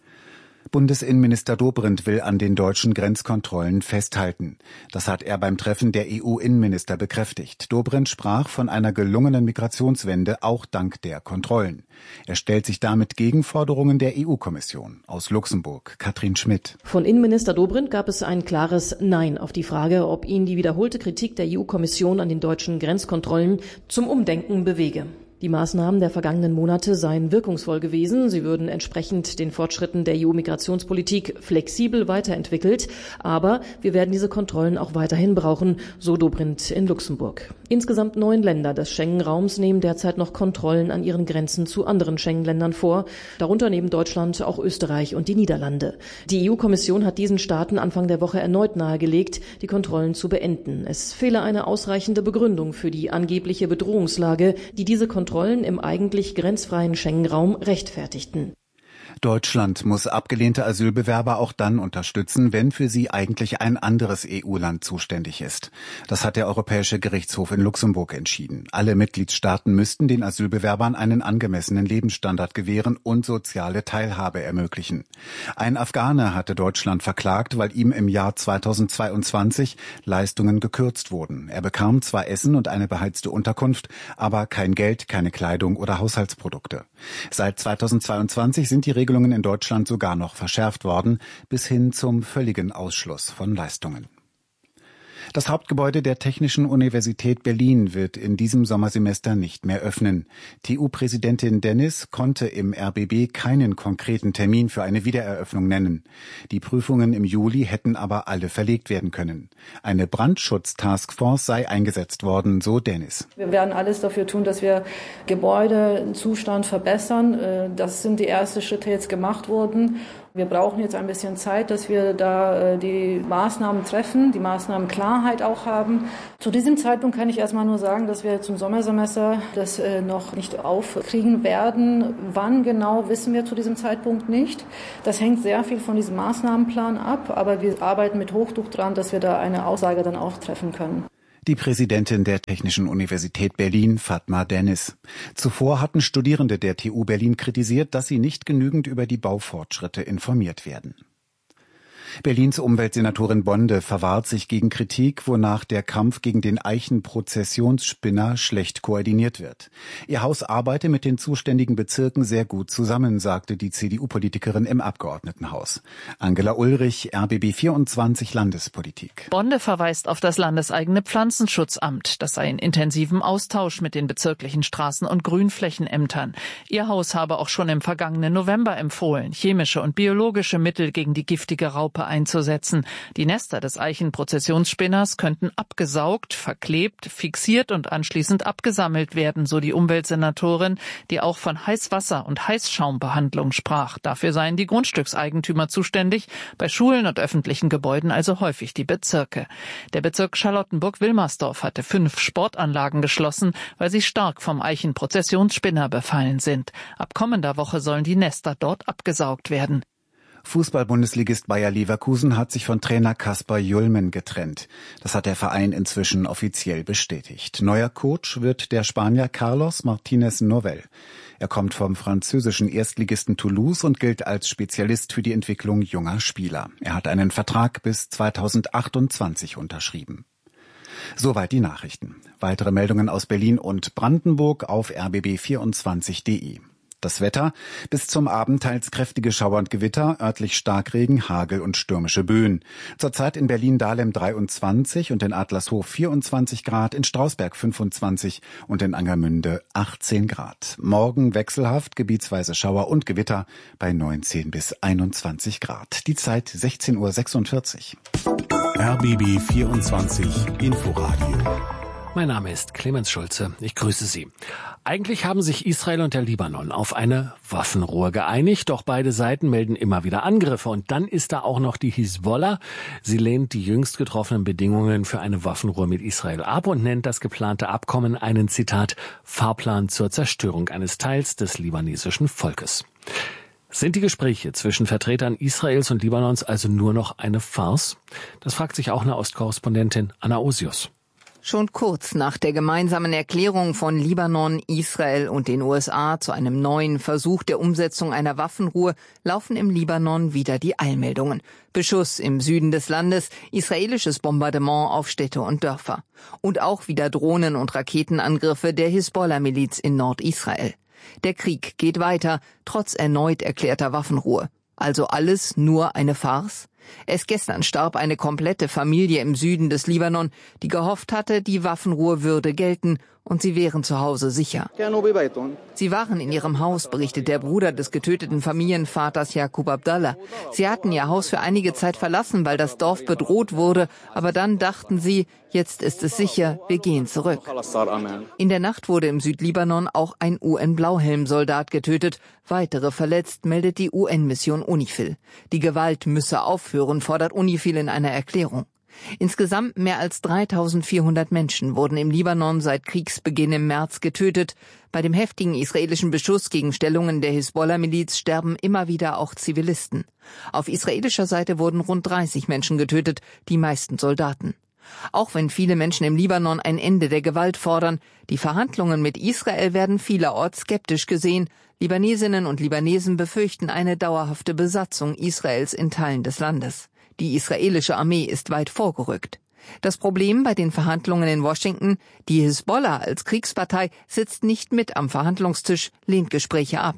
Bundesinnenminister Dobrindt will an den deutschen Grenzkontrollen festhalten. Das hat er beim Treffen der E U-Innenminister bekräftigt. Dobrindt sprach von einer gelungenen Migrationswende, auch dank der Kontrollen. Er stellt sich damit gegen Forderungen der E U-Kommission. Aus Luxemburg, Katrin Schmidt. Von Innenminister Dobrindt gab es ein klares Nein auf die Frage, ob ihn die wiederholte Kritik der E U-Kommission an den deutschen Grenzkontrollen zum Umdenken bewege. Die Maßnahmen der vergangenen Monate seien wirkungsvoll gewesen. Sie würden entsprechend den Fortschritten der E U-Migrationspolitik flexibel weiterentwickelt. Aber wir werden diese Kontrollen auch weiterhin brauchen, so Dobrindt in Luxemburg. Insgesamt neun Länder des Schengen-Raums nehmen derzeit noch Kontrollen an ihren Grenzen zu anderen Schengen-Ländern vor. Darunter neben Deutschland auch Österreich und die Niederlande. Die E U-Kommission hat diesen Staaten Anfang der Woche erneut nahegelegt, die Kontrollen zu beenden. Es fehle eine ausreichende Begründung für die angebliche Bedrohungslage, die diese Kontrollen Kontrollen im eigentlich grenzfreien Schengen-Raum rechtfertigten. Deutschland muss abgelehnte Asylbewerber auch dann unterstützen, wenn für sie eigentlich ein anderes E U-Land zuständig ist. Das hat der Europäische Gerichtshof in Luxemburg entschieden. Alle Mitgliedstaaten müssten den Asylbewerbern einen angemessenen Lebensstandard gewähren und soziale Teilhabe ermöglichen. Ein Afghane hatte Deutschland verklagt, weil ihm im Jahr zweitausendzweiundzwanzig Leistungen gekürzt wurden. Er bekam zwar Essen und eine beheizte Unterkunft, aber kein Geld, keine Kleidung oder Haushaltsprodukte. Seit zweitausendzweiundzwanzig sind die Regelungen in Deutschland sogar noch verschärft worden, bis hin zum völligen Ausschluss von Leistungen. Das Hauptgebäude der Technischen Universität Berlin wird in diesem Sommersemester nicht mehr öffnen. T U-Präsidentin Dennis konnte im R B B keinen konkreten Termin für eine Wiedereröffnung nennen. Die Prüfungen im Juli hätten aber alle verlegt werden können. Eine Brandschutz-Taskforce sei eingesetzt worden, so Dennis. Wir werden alles dafür tun, dass wir Gebäudezustand verbessern. Das sind die ersten Schritte jetzt gemacht worden. Wir brauchen jetzt ein bisschen Zeit, dass wir da die Maßnahmen treffen, die Maßnahmen Klarheit auch haben. Zu diesem Zeitpunkt kann ich erstmal nur sagen, dass wir zum Sommersemester das noch nicht aufkriegen werden. Wann genau, wissen wir zu diesem Zeitpunkt nicht. Das hängt sehr viel von diesem Maßnahmenplan ab, aber wir arbeiten mit Hochdruck dran, dass wir da eine Aussage dann auch treffen können. Die Präsidentin der Technischen Universität Berlin, Fatma Dennis. Zuvor hatten Studierende der T U Berlin kritisiert, dass sie nicht genügend über die Baufortschritte informiert werden. Berlins Umweltsenatorin Bonde verwahrt sich gegen Kritik, wonach der Kampf gegen den Eichen-Prozessionsspinner schlecht koordiniert wird. Ihr Haus arbeite mit den zuständigen Bezirken sehr gut zusammen, sagte die C D U-Politikerin im Abgeordnetenhaus. Angela Ulrich, R B B vierundzwanzig Landespolitik. Bonde verweist auf das landeseigene Pflanzenschutzamt. Das sei in intensivem Austausch mit den bezirklichen Straßen- und Grünflächenämtern. Ihr Haus habe auch schon im vergangenen November empfohlen, chemische und biologische Mittel gegen die giftige Raupe einzusetzen. Die Nester des Eichen-Prozessionsspinners könnten abgesaugt, verklebt, fixiert und anschließend abgesammelt werden, so die Umweltsenatorin, die auch von Heißwasser- und Heißschaumbehandlung sprach. Dafür seien die Grundstückseigentümer zuständig, bei Schulen und öffentlichen Gebäuden also häufig die Bezirke. Der Bezirk Charlottenburg-Wilmersdorf hatte fünf Sportanlagen geschlossen, weil sie stark vom Eichen-Prozessionsspinner befallen sind. Ab kommender Woche sollen die Nester dort abgesaugt werden. Fußball-Bundesligist Bayer Leverkusen hat sich von Trainer Kasper Julmen getrennt. Das hat der Verein inzwischen offiziell bestätigt. Neuer Coach wird der Spanier Carlos Martínez Novell. Er kommt vom französischen Erstligisten Toulouse und gilt als Spezialist für die Entwicklung junger Spieler. Er hat einen Vertrag bis zweitausendachtundzwanzig unterschrieben. Soweit die Nachrichten. Weitere Meldungen aus Berlin und Brandenburg auf r b b vierundzwanzig punkt de. Das Wetter: bis zum Abend teils kräftige Schauer und Gewitter, örtlich Starkregen, Hagel und stürmische Böen. Zurzeit in Berlin-Dahlem dreiundzwanzig und in Adlershof vierundzwanzig Grad, in Strausberg fünfundzwanzig und in Angermünde achtzehn Grad. Morgen wechselhaft, gebietsweise Schauer und Gewitter bei neunzehn bis einundzwanzig Grad. Die Zeit sechzehn Uhr sechsundvierzig. R B B vierundzwanzig Inforadio. Mein Name ist Clemens Schulze. Ich grüße Sie. Eigentlich haben sich Israel und der Libanon auf eine Waffenruhe geeinigt, doch beide Seiten melden immer wieder Angriffe. Und dann ist da auch noch die Hisbollah. Sie lehnt die jüngst getroffenen Bedingungen für eine Waffenruhe mit Israel ab und nennt das geplante Abkommen einen, Zitat, Fahrplan zur Zerstörung eines Teils des libanesischen Volkes. Sind die Gespräche zwischen Vertretern Israels und Libanons also nur noch eine Farce? Das fragt sich auch eine Ostkorrespondentin Anna Osius. Schon kurz nach der gemeinsamen Erklärung von Libanon, Israel und den U S A zu einem neuen Versuch der Umsetzung einer Waffenruhe laufen im Libanon wieder die Eilmeldungen. Beschuss im Süden des Landes, israelisches Bombardement auf Städte und Dörfer. Und auch wieder Drohnen- und Raketenangriffe der Hisbollah-Miliz in Nordisrael. Der Krieg geht weiter, trotz erneut erklärter Waffenruhe. Also alles nur eine Farce? Erst gestern starb eine komplette Familie im Süden des Libanon, die gehofft hatte, die Waffenruhe würde gelten und sie wären zu Hause sicher. Sie waren in ihrem Haus, berichtet der Bruder des getöteten Familienvaters Yaqub Abdallah. Sie hatten ihr Haus für einige Zeit verlassen, weil das Dorf bedroht wurde, aber dann dachten sie, jetzt ist es sicher, wir gehen zurück. In der Nacht wurde im Südlibanon auch ein U N-Blauhelm-Soldat getötet, weitere verletzt, meldet die U N-Mission UNIFIL. Die Gewalt müsse aufhören, fordert UNIFIL in einer Erklärung. Insgesamt mehr als dreitausendvierhundert Menschen wurden im Libanon seit Kriegsbeginn im März getötet. Bei dem heftigen israelischen Beschuss gegen Stellungen der Hisbollah-Miliz sterben immer wieder auch Zivilisten. Auf israelischer Seite wurden rund dreißig Menschen getötet, die meisten Soldaten. Auch wenn viele Menschen im Libanon ein Ende der Gewalt fordern, die Verhandlungen mit Israel werden vielerorts skeptisch gesehen. Libanesinnen und Libanesen befürchten eine dauerhafte Besatzung Israels in Teilen des Landes. Die israelische Armee ist weit vorgerückt. Das Problem bei den Verhandlungen in Washington: Die Hisbollah als Kriegspartei sitzt nicht mit am Verhandlungstisch, lehnt Gespräche ab.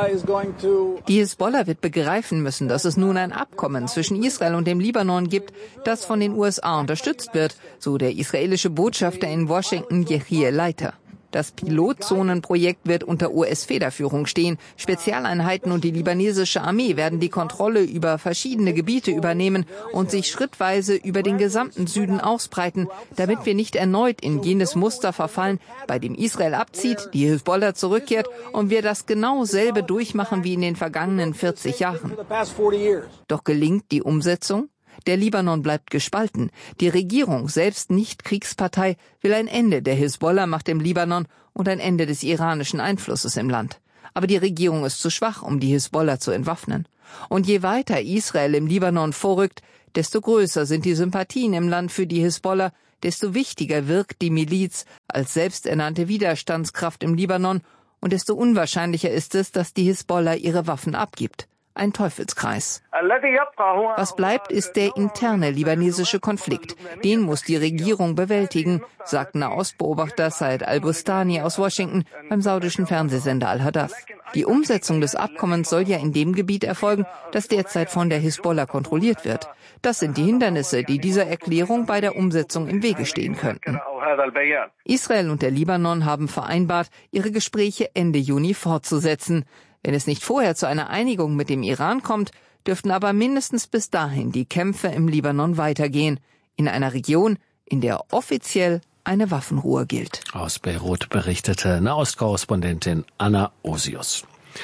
Die Hisbollah wird begreifen müssen, dass es nun ein Abkommen zwischen Israel und dem Libanon gibt, das von den U S A unterstützt wird, so der israelische Botschafter in Washington, Yechiel Leiter. Das Pilotzonenprojekt wird unter U S-Federführung stehen. Spezialeinheiten und die libanesische Armee werden die Kontrolle über verschiedene Gebiete übernehmen und sich schrittweise über den gesamten Süden ausbreiten, damit wir nicht erneut in jenes Muster verfallen, bei dem Israel abzieht, die Hisbollah zurückkehrt und wir das genau selbe durchmachen wie in den vergangenen vierzig Jahren. Doch gelingt die Umsetzung? Der Libanon bleibt gespalten. Die Regierung, selbst nicht Kriegspartei, will ein Ende der Hisbollah-Macht im Libanon und ein Ende des iranischen Einflusses im Land. Aber die Regierung ist zu schwach, um die Hisbollah zu entwaffnen. Und je weiter Israel im Libanon vorrückt, desto größer sind die Sympathien im Land für die Hisbollah, desto wichtiger wirkt die Miliz als selbsternannte Widerstandskraft im Libanon und desto unwahrscheinlicher ist es, dass die Hisbollah ihre Waffen abgibt. Ein Teufelskreis. Was bleibt, ist der interne libanesische Konflikt. Den muss die Regierung bewältigen, sagt Nahostbeobachter Said al-Bustani aus Washington beim saudischen Fernsehsender Al-Hadath. Die Umsetzung des Abkommens soll ja in dem Gebiet erfolgen, das derzeit von der Hisbollah kontrolliert wird. Das sind die Hindernisse, die dieser Erklärung bei der Umsetzung im Wege stehen könnten. Israel und der Libanon haben vereinbart, ihre Gespräche Ende Juni fortzusetzen. Wenn es nicht vorher zu einer Einigung mit dem Iran kommt, dürften aber mindestens bis dahin die Kämpfe im Libanon weitergehen, in einer Region, in der offiziell eine Waffenruhe gilt. Aus Beirut berichtete Nahostkorrespondentin Anna Osius.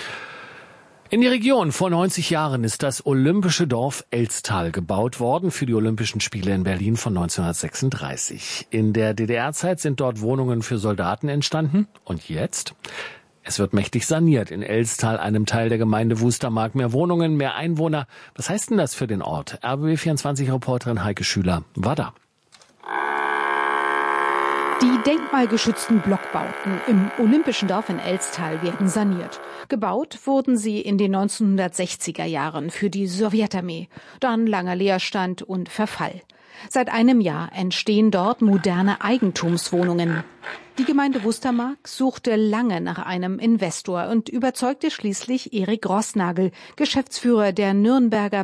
In die Region vor neunzig Jahren ist das olympische Dorf Elztal gebaut worden für die Olympischen Spiele in Berlin von neunzehnhundertsechsunddreißig. In der D D R-Zeit sind dort Wohnungen für Soldaten entstanden. Und jetzt? Es wird mächtig saniert in Elztal, einem Teil der Gemeinde Wustermark. Mehr Wohnungen, mehr Einwohner. Was heißt denn das für den Ort? R B B vierundzwanzig-Reporterin Heike Schüler war da. Die denkmalgeschützten Blockbauten im olympischen Dorf in Elztal werden saniert. Gebaut wurden sie in den neunzehnhundertsechziger Jahren für die Sowjetarmee. Dann langer Leerstand und Verfall. Seit einem Jahr entstehen dort moderne Eigentumswohnungen. Die Gemeinde Wustermark suchte lange nach einem Investor und überzeugte schließlich Erik Rossnagel, Geschäftsführer der Nürnberger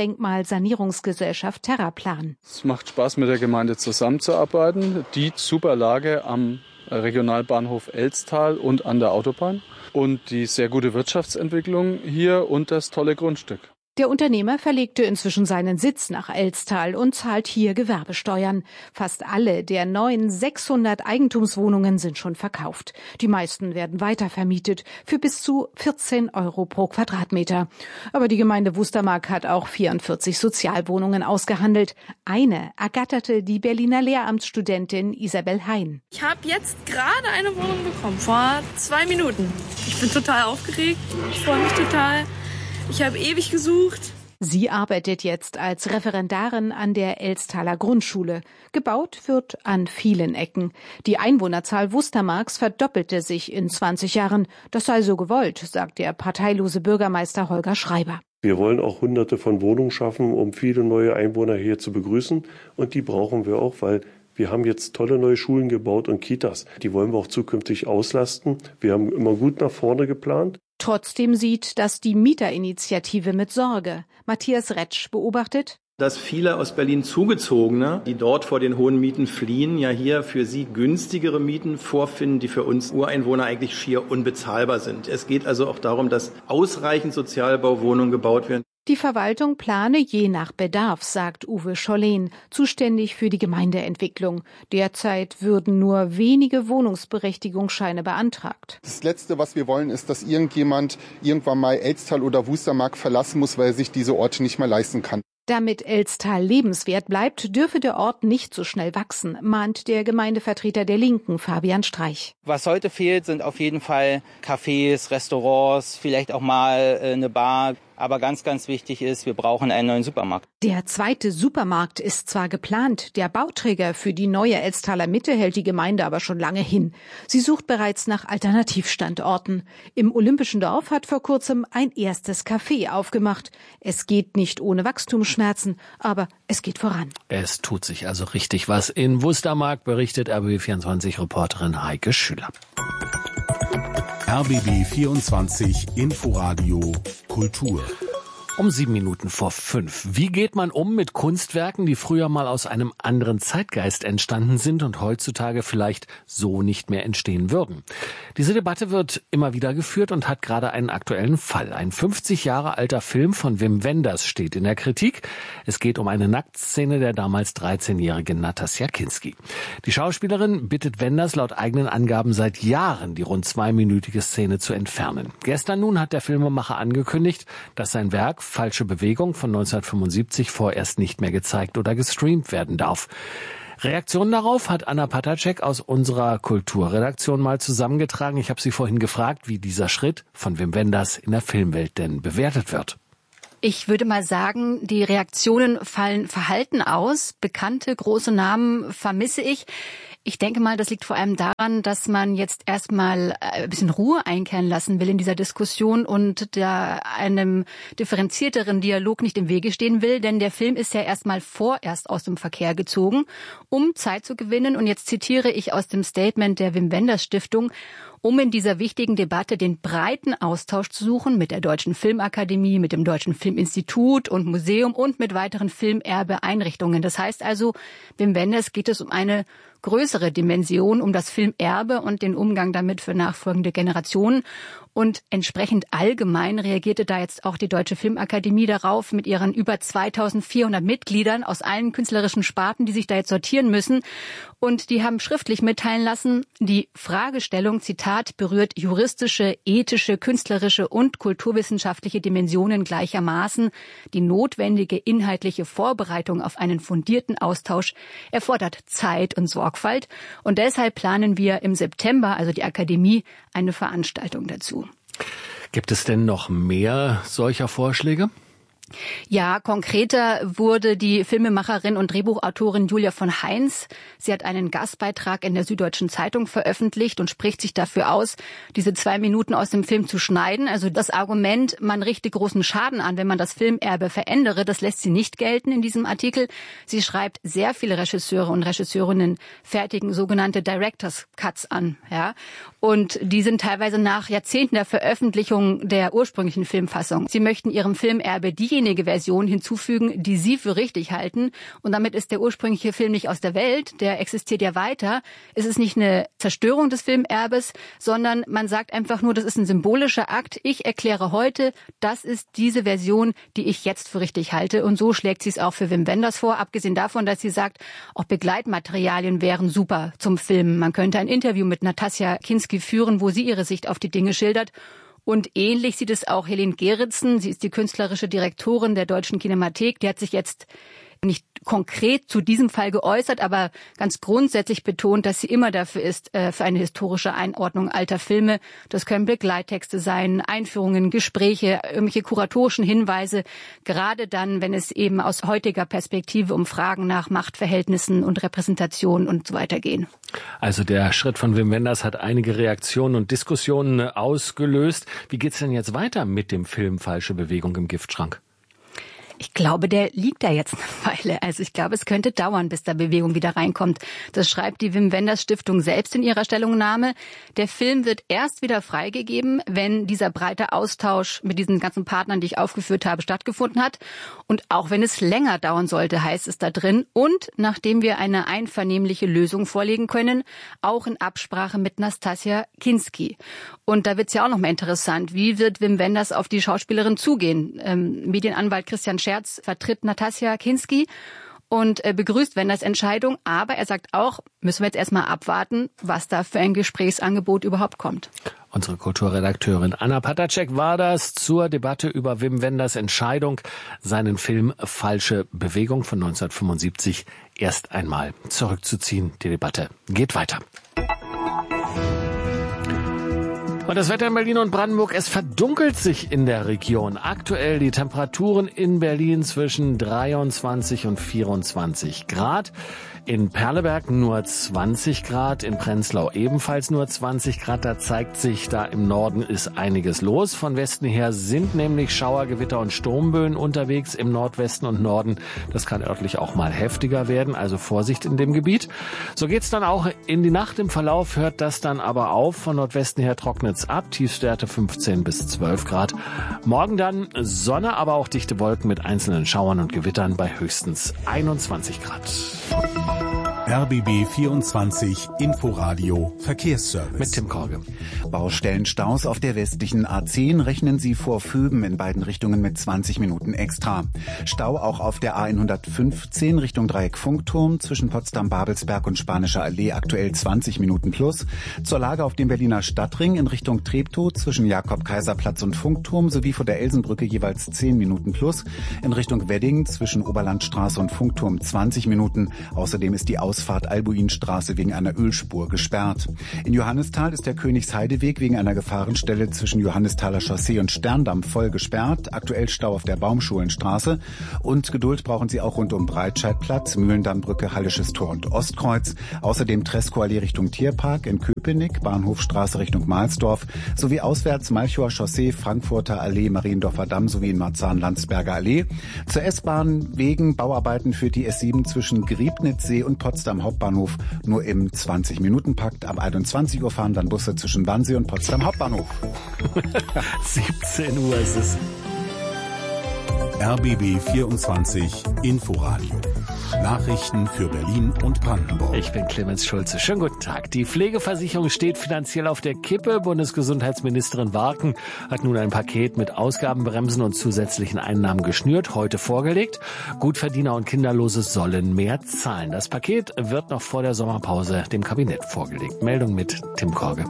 Baudenkmalsanierungsgesellschaft Terraplan. Es macht Spaß, mit der Gemeinde zusammenzuarbeiten. Die super Lage am Regionalbahnhof Elztal und an der Autobahn und die sehr gute Wirtschaftsentwicklung hier und das tolle Grundstück. Der Unternehmer verlegte inzwischen seinen Sitz nach Elztal und zahlt hier Gewerbesteuern. Fast alle der neuen sechshundert Eigentumswohnungen sind schon verkauft. Die meisten werden weitervermietet für bis zu vierzehn Euro pro Quadratmeter. Aber die Gemeinde Wustermark hat auch vierundvierzig Sozialwohnungen ausgehandelt. Eine ergatterte die Berliner Lehramtsstudentin Isabel Hein. Ich habe jetzt gerade eine Wohnung bekommen, vor zwei Minuten. Ich bin total aufgeregt, ich freue mich total. Ich habe ewig gesucht. Sie arbeitet jetzt als Referendarin an der Elztaler Grundschule. Gebaut wird an vielen Ecken. Die Einwohnerzahl Wustermarks verdoppelte sich in zwanzig Jahren. Das sei so gewollt, sagt der parteilose Bürgermeister Holger Schreiber. Wir wollen auch hunderte von Wohnungen schaffen, um viele neue Einwohner hier zu begrüßen. Und die brauchen wir auch, weil wir haben jetzt tolle neue Schulen gebaut und Kitas. Die wollen wir auch zukünftig auslasten. Wir haben immer gut nach vorne geplant. Trotzdem sieht das die Mieterinitiative mit Sorge. Matthias Retsch beobachtet, dass viele aus Berlin Zugezogene, die dort vor den hohen Mieten fliehen, ja hier für sie günstigere Mieten vorfinden, die für uns Ureinwohner eigentlich schier unbezahlbar sind. Es geht also auch darum, dass ausreichend Sozialbauwohnungen gebaut werden. Die Verwaltung plane je nach Bedarf, sagt Uwe Schollen, zuständig für die Gemeindeentwicklung. Derzeit würden nur wenige Wohnungsberechtigungsscheine beantragt. Das Letzte, was wir wollen, ist, dass irgendjemand irgendwann mal Elztal oder Wustermark verlassen muss, weil er sich diese Orte nicht mehr leisten kann. Damit Elztal lebenswert bleibt, dürfe der Ort nicht so schnell wachsen, mahnt der Gemeindevertreter der Linken, Fabian Streich. Was heute fehlt, sind auf jeden Fall Cafés, Restaurants, vielleicht auch mal eine Bar. Aber ganz, ganz wichtig ist, wir brauchen einen neuen Supermarkt. Der zweite Supermarkt ist zwar geplant, der Bauträger für die neue Elstaler Mitte hält die Gemeinde aber schon lange hin. Sie sucht bereits nach Alternativstandorten. Im Olympischen Dorf hat vor kurzem ein erstes Café aufgemacht. Es geht nicht ohne Wachstumsschmerzen, aber es geht voran. Es tut sich also richtig was in Wustermark, berichtet R B B vierundzwanzig-Reporterin Heike Schüler. R B B vierundzwanzig Inforadio Kultur. Um sieben Minuten vor fünf. Wie geht man um mit Kunstwerken, die früher mal aus einem anderen Zeitgeist entstanden sind und heutzutage vielleicht so nicht mehr entstehen würden? Diese Debatte wird immer wieder geführt und hat gerade einen aktuellen Fall. Ein fünfzig Jahre alter Film von Wim Wenders steht in der Kritik. Es geht um eine Nacktszene der damals dreizehnjährigen Natasja Kinski. Die Schauspielerin bittet Wenders laut eigenen Angaben seit Jahren, die rund zweiminütige Szene zu entfernen. Gestern nun hat der Filmemacher angekündigt, dass sein Werk Falsche Bewegung von neunzehnhundertfünfundsiebzig vorerst nicht mehr gezeigt oder gestreamt werden darf. Reaktion darauf hat Anna Patacek aus unserer Kulturredaktion mal zusammengetragen. Ich habe sie vorhin gefragt, wie dieser Schritt von Wim Wenders in der Filmwelt denn bewertet wird. Ich würde mal sagen, die Reaktionen fallen verhalten aus. Bekannte große Namen vermisse ich. Ich denke mal, das liegt vor allem daran, dass man jetzt erstmal ein bisschen Ruhe einkehren lassen will in dieser Diskussion und da einem differenzierteren Dialog nicht im Wege stehen will, denn der Film ist ja erstmal vorerst aus dem Verkehr gezogen, um Zeit zu gewinnen. Und jetzt zitiere ich aus dem Statement der Wim Wenders Stiftung: Um in dieser wichtigen Debatte den breiten Austausch zu suchen mit der Deutschen Filmakademie, mit dem Deutschen Filminstitut und Museum und mit weiteren Filmerbe-Einrichtungen. Das heißt also, Wim Wenders geht es um eine größere Dimension, um das Filmerbe und den Umgang damit für nachfolgende Generationen. Und entsprechend allgemein reagierte da jetzt auch die Deutsche Filmakademie darauf mit ihren über zweitausendvierhundert Mitgliedern aus allen künstlerischen Sparten, die sich da jetzt sortieren müssen. Und die haben schriftlich mitteilen lassen, die Fragestellung, Zitat, berührt juristische, ethische, künstlerische und kulturwissenschaftliche Dimensionen gleichermaßen. Die notwendige inhaltliche Vorbereitung auf einen fundierten Austausch erfordert Zeit und Sorgfalt. Und deshalb planen wir im September, also die Akademie, eine Veranstaltung dazu. Gibt es denn noch mehr solcher Vorschläge? Ja, konkreter wurde die Filmemacherin und Drehbuchautorin Julia von Heinz. Sie hat einen Gastbeitrag in der Süddeutschen Zeitung veröffentlicht und spricht sich dafür aus, diese zwei Minuten aus dem Film zu schneiden. Also das Argument, man richte großen Schaden an, wenn man das Filmerbe verändere, das lässt sie nicht gelten in diesem Artikel. Sie schreibt, sehr viele Regisseure und Regisseurinnen fertigen sogenannte Director's Cuts an, ja. Und die sind teilweise nach Jahrzehnten der Veröffentlichung der ursprünglichen Filmfassung. Sie möchten ihrem Filmerbe diejenige Version hinzufügen, die sie für richtig halten. Und damit ist der ursprüngliche Film nicht aus der Welt, der existiert ja weiter. Es ist nicht eine Zerstörung des Filmerbes, sondern man sagt einfach nur, das ist ein symbolischer Akt. Ich erkläre heute, das ist diese Version, die ich jetzt für richtig halte. Und so schlägt sie es auch für Wim Wenders vor, abgesehen davon, dass sie sagt, auch Begleitmaterialien wären super zum Filmen. Man könnte ein Interview mit Natasja Kinski führen, wo sie ihre Sicht auf die Dinge schildert. Und ähnlich sieht es auch Helene Gerritsen. Sie ist die künstlerische Direktorin der Deutschen Kinemathek. Die hat sich jetzt nicht konkret zu diesem Fall geäußert, aber ganz grundsätzlich betont, dass sie immer dafür ist, für eine historische Einordnung alter Filme. Das können Begleittexte sein, Einführungen, Gespräche, irgendwelche kuratorischen Hinweise, gerade dann, wenn es eben aus heutiger Perspektive um Fragen nach Machtverhältnissen und Repräsentation und so weiter gehen. Also der Schritt von Wim Wenders hat einige Reaktionen und Diskussionen ausgelöst. Wie geht's denn jetzt weiter mit dem Film Falsche Bewegung im Giftschrank? Ich glaube, der liegt da jetzt eine Weile. Also ich glaube, es könnte dauern, bis da Bewegung wieder reinkommt. Das schreibt die Wim Wenders Stiftung selbst in ihrer Stellungnahme. Der Film wird erst wieder freigegeben, wenn dieser breite Austausch mit diesen ganzen Partnern, die ich aufgeführt habe, stattgefunden hat. Und auch wenn es länger dauern sollte, heißt es da drin. Und nachdem wir eine einvernehmliche Lösung vorlegen können, auch in Absprache mit Natasja Kinski. Und da wird es ja auch noch mal interessant. Wie wird Wim Wenders auf die Schauspielerin zugehen? Ähm, Medienanwalt Christian Scherz vertritt Natasja Kinski und begrüßt Wenders Entscheidung. Aber er sagt auch, müssen wir jetzt erstmal abwarten, was da für ein Gesprächsangebot überhaupt kommt. Unsere Kulturredakteurin Anna Patacek war das zur Debatte über Wim Wenders Entscheidung, seinen Film Falsche Bewegung von neunzehnhundertfünfundsiebzig erst einmal zurückzuziehen. Die Debatte geht weiter. Und Und das Wetter in Berlin und Brandenburg, es verdunkelt sich in der Region. Aktuell die Temperaturen in Berlin zwischen dreiundzwanzig und vierundzwanzig Grad. In Perleberg nur zwanzig Grad, in Prenzlau ebenfalls nur zwanzig Grad. Da zeigt sich, da im Norden ist einiges los. Von Westen her sind nämlich Schauer, Gewitter und Sturmböen unterwegs im Nordwesten und Norden. Das kann örtlich auch mal heftiger werden, also Vorsicht in dem Gebiet. So geht's dann auch in die Nacht. Im Verlauf hört das dann aber auf. Von Nordwesten her trocknet's ab. Tiefstwerte fünfzehn bis zwölf Grad. Morgen dann Sonne, aber auch dichte Wolken mit einzelnen Schauern und Gewittern bei höchstens einundzwanzig Grad. R B B vierundzwanzig Inforadio Verkehrsservice. Mit Tim Korge. Baustellenstaus auf der westlichen A zehn rechnen Sie vor Füben in beiden Richtungen mit zwanzig Minuten extra. Stau auch auf der A hundertfünfzehn Richtung Dreieck Funkturm zwischen Potsdam-Babelsberg und Spanischer Allee aktuell zwanzig Minuten plus. Zur Lage auf dem Berliner Stadtring in Richtung Treptow zwischen Jakob-Kaiser-Platz und Funkturm sowie vor der Elsenbrücke jeweils zehn Minuten plus. In Richtung Wedding zwischen Oberlandstraße und Funkturm zwanzig Minuten. Außerdem ist die Ausfahrt Albuinstraße wegen einer Ölspur gesperrt. In Johannisthal ist der Königsheideweg wegen einer Gefahrenstelle zwischen Johannisthaler Chaussee und Sterndamm voll gesperrt. Aktuell Stau auf der Baumschulenstraße. Und Geduld brauchen Sie auch rund um Breitscheidplatz, Mühlendammbrücke, Hallisches Tor und Ostkreuz. Außerdem Treskoallee Richtung Tierpark in Köpenick, Bahnhofstraße Richtung Mahlsdorf sowie auswärts Malchower Chaussee, Frankfurter Allee, Mariendorfer Damm sowie in Marzahn-Landsberger Allee. Zur S-Bahn wegen Bauarbeiten führt die S sieben zwischen Griebnitzsee und Potsdam Hauptbahnhof nur im zwanzig-Minuten-Pakt. Ab einundzwanzig Uhr fahren dann Busse zwischen Wannsee und Potsdam Hauptbahnhof. siebzehn Uhr ist es. R B B vierundzwanzig Inforadio. Nachrichten für Berlin und Brandenburg. Ich bin Clemens Schulze. Schönen guten Tag. Die Pflegeversicherung steht finanziell auf der Kippe. Bundesgesundheitsministerin Warken hat nun ein Paket mit Ausgabenbremsen und zusätzlichen Einnahmen geschnürt, heute vorgelegt. Gutverdiener und Kinderlose sollen mehr zahlen. Das Paket wird noch vor der Sommerpause dem Kabinett vorgelegt. Meldung mit Tim Korge.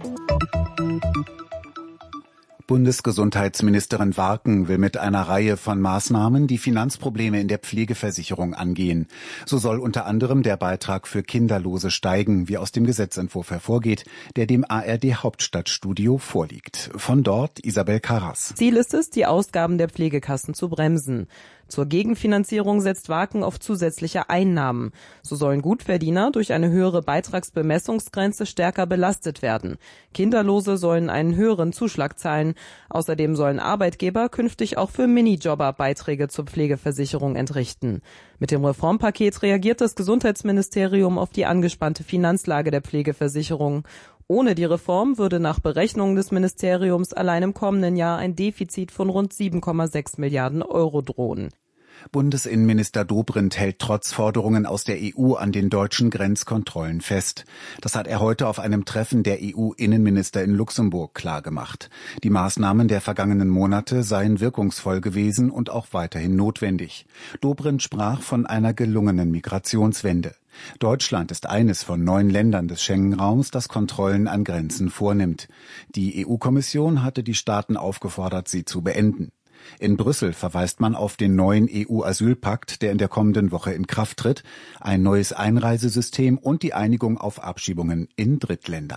Bundesgesundheitsministerin Warken will mit einer Reihe von Maßnahmen die Finanzprobleme in der Pflegeversicherung angehen. So soll unter anderem der Beitrag für Kinderlose steigen, wie aus dem Gesetzentwurf hervorgeht, der dem A R D Hauptstadtstudio vorliegt. Von dort Isabel Karras. Ziel ist es, die Ausgaben der Pflegekassen zu bremsen. Zur Gegenfinanzierung setzt Warken auf zusätzliche Einnahmen. So sollen Gutverdiener durch eine höhere Beitragsbemessungsgrenze stärker belastet werden. Kinderlose sollen einen höheren Zuschlag zahlen. Außerdem sollen Arbeitgeber künftig auch für Minijobber Beiträge zur Pflegeversicherung entrichten. Mit dem Reformpaket reagiert das Gesundheitsministerium auf die angespannte Finanzlage der Pflegeversicherung. Ohne die Reform würde nach Berechnungen des Ministeriums allein im kommenden Jahr ein Defizit von rund sieben Komma sechs Milliarden Euro drohen. Bundesinnenminister Dobrindt hält trotz Forderungen aus der E U an den deutschen Grenzkontrollen fest. Das hat er heute auf einem Treffen der E U-Innenminister in Luxemburg klargemacht. Die Maßnahmen der vergangenen Monate seien wirkungsvoll gewesen und auch weiterhin notwendig. Dobrindt sprach von einer gelungenen Migrationswende. Deutschland ist eines von neun Ländern des Schengen-Raums, das Kontrollen an Grenzen vornimmt. Die E U-Kommission hatte die Staaten aufgefordert, sie zu beenden. In Brüssel verweist man auf den neuen E U-Asylpakt, der in der kommenden Woche in Kraft tritt, ein neues Einreisesystem und die Einigung auf Abschiebungen in Drittländer.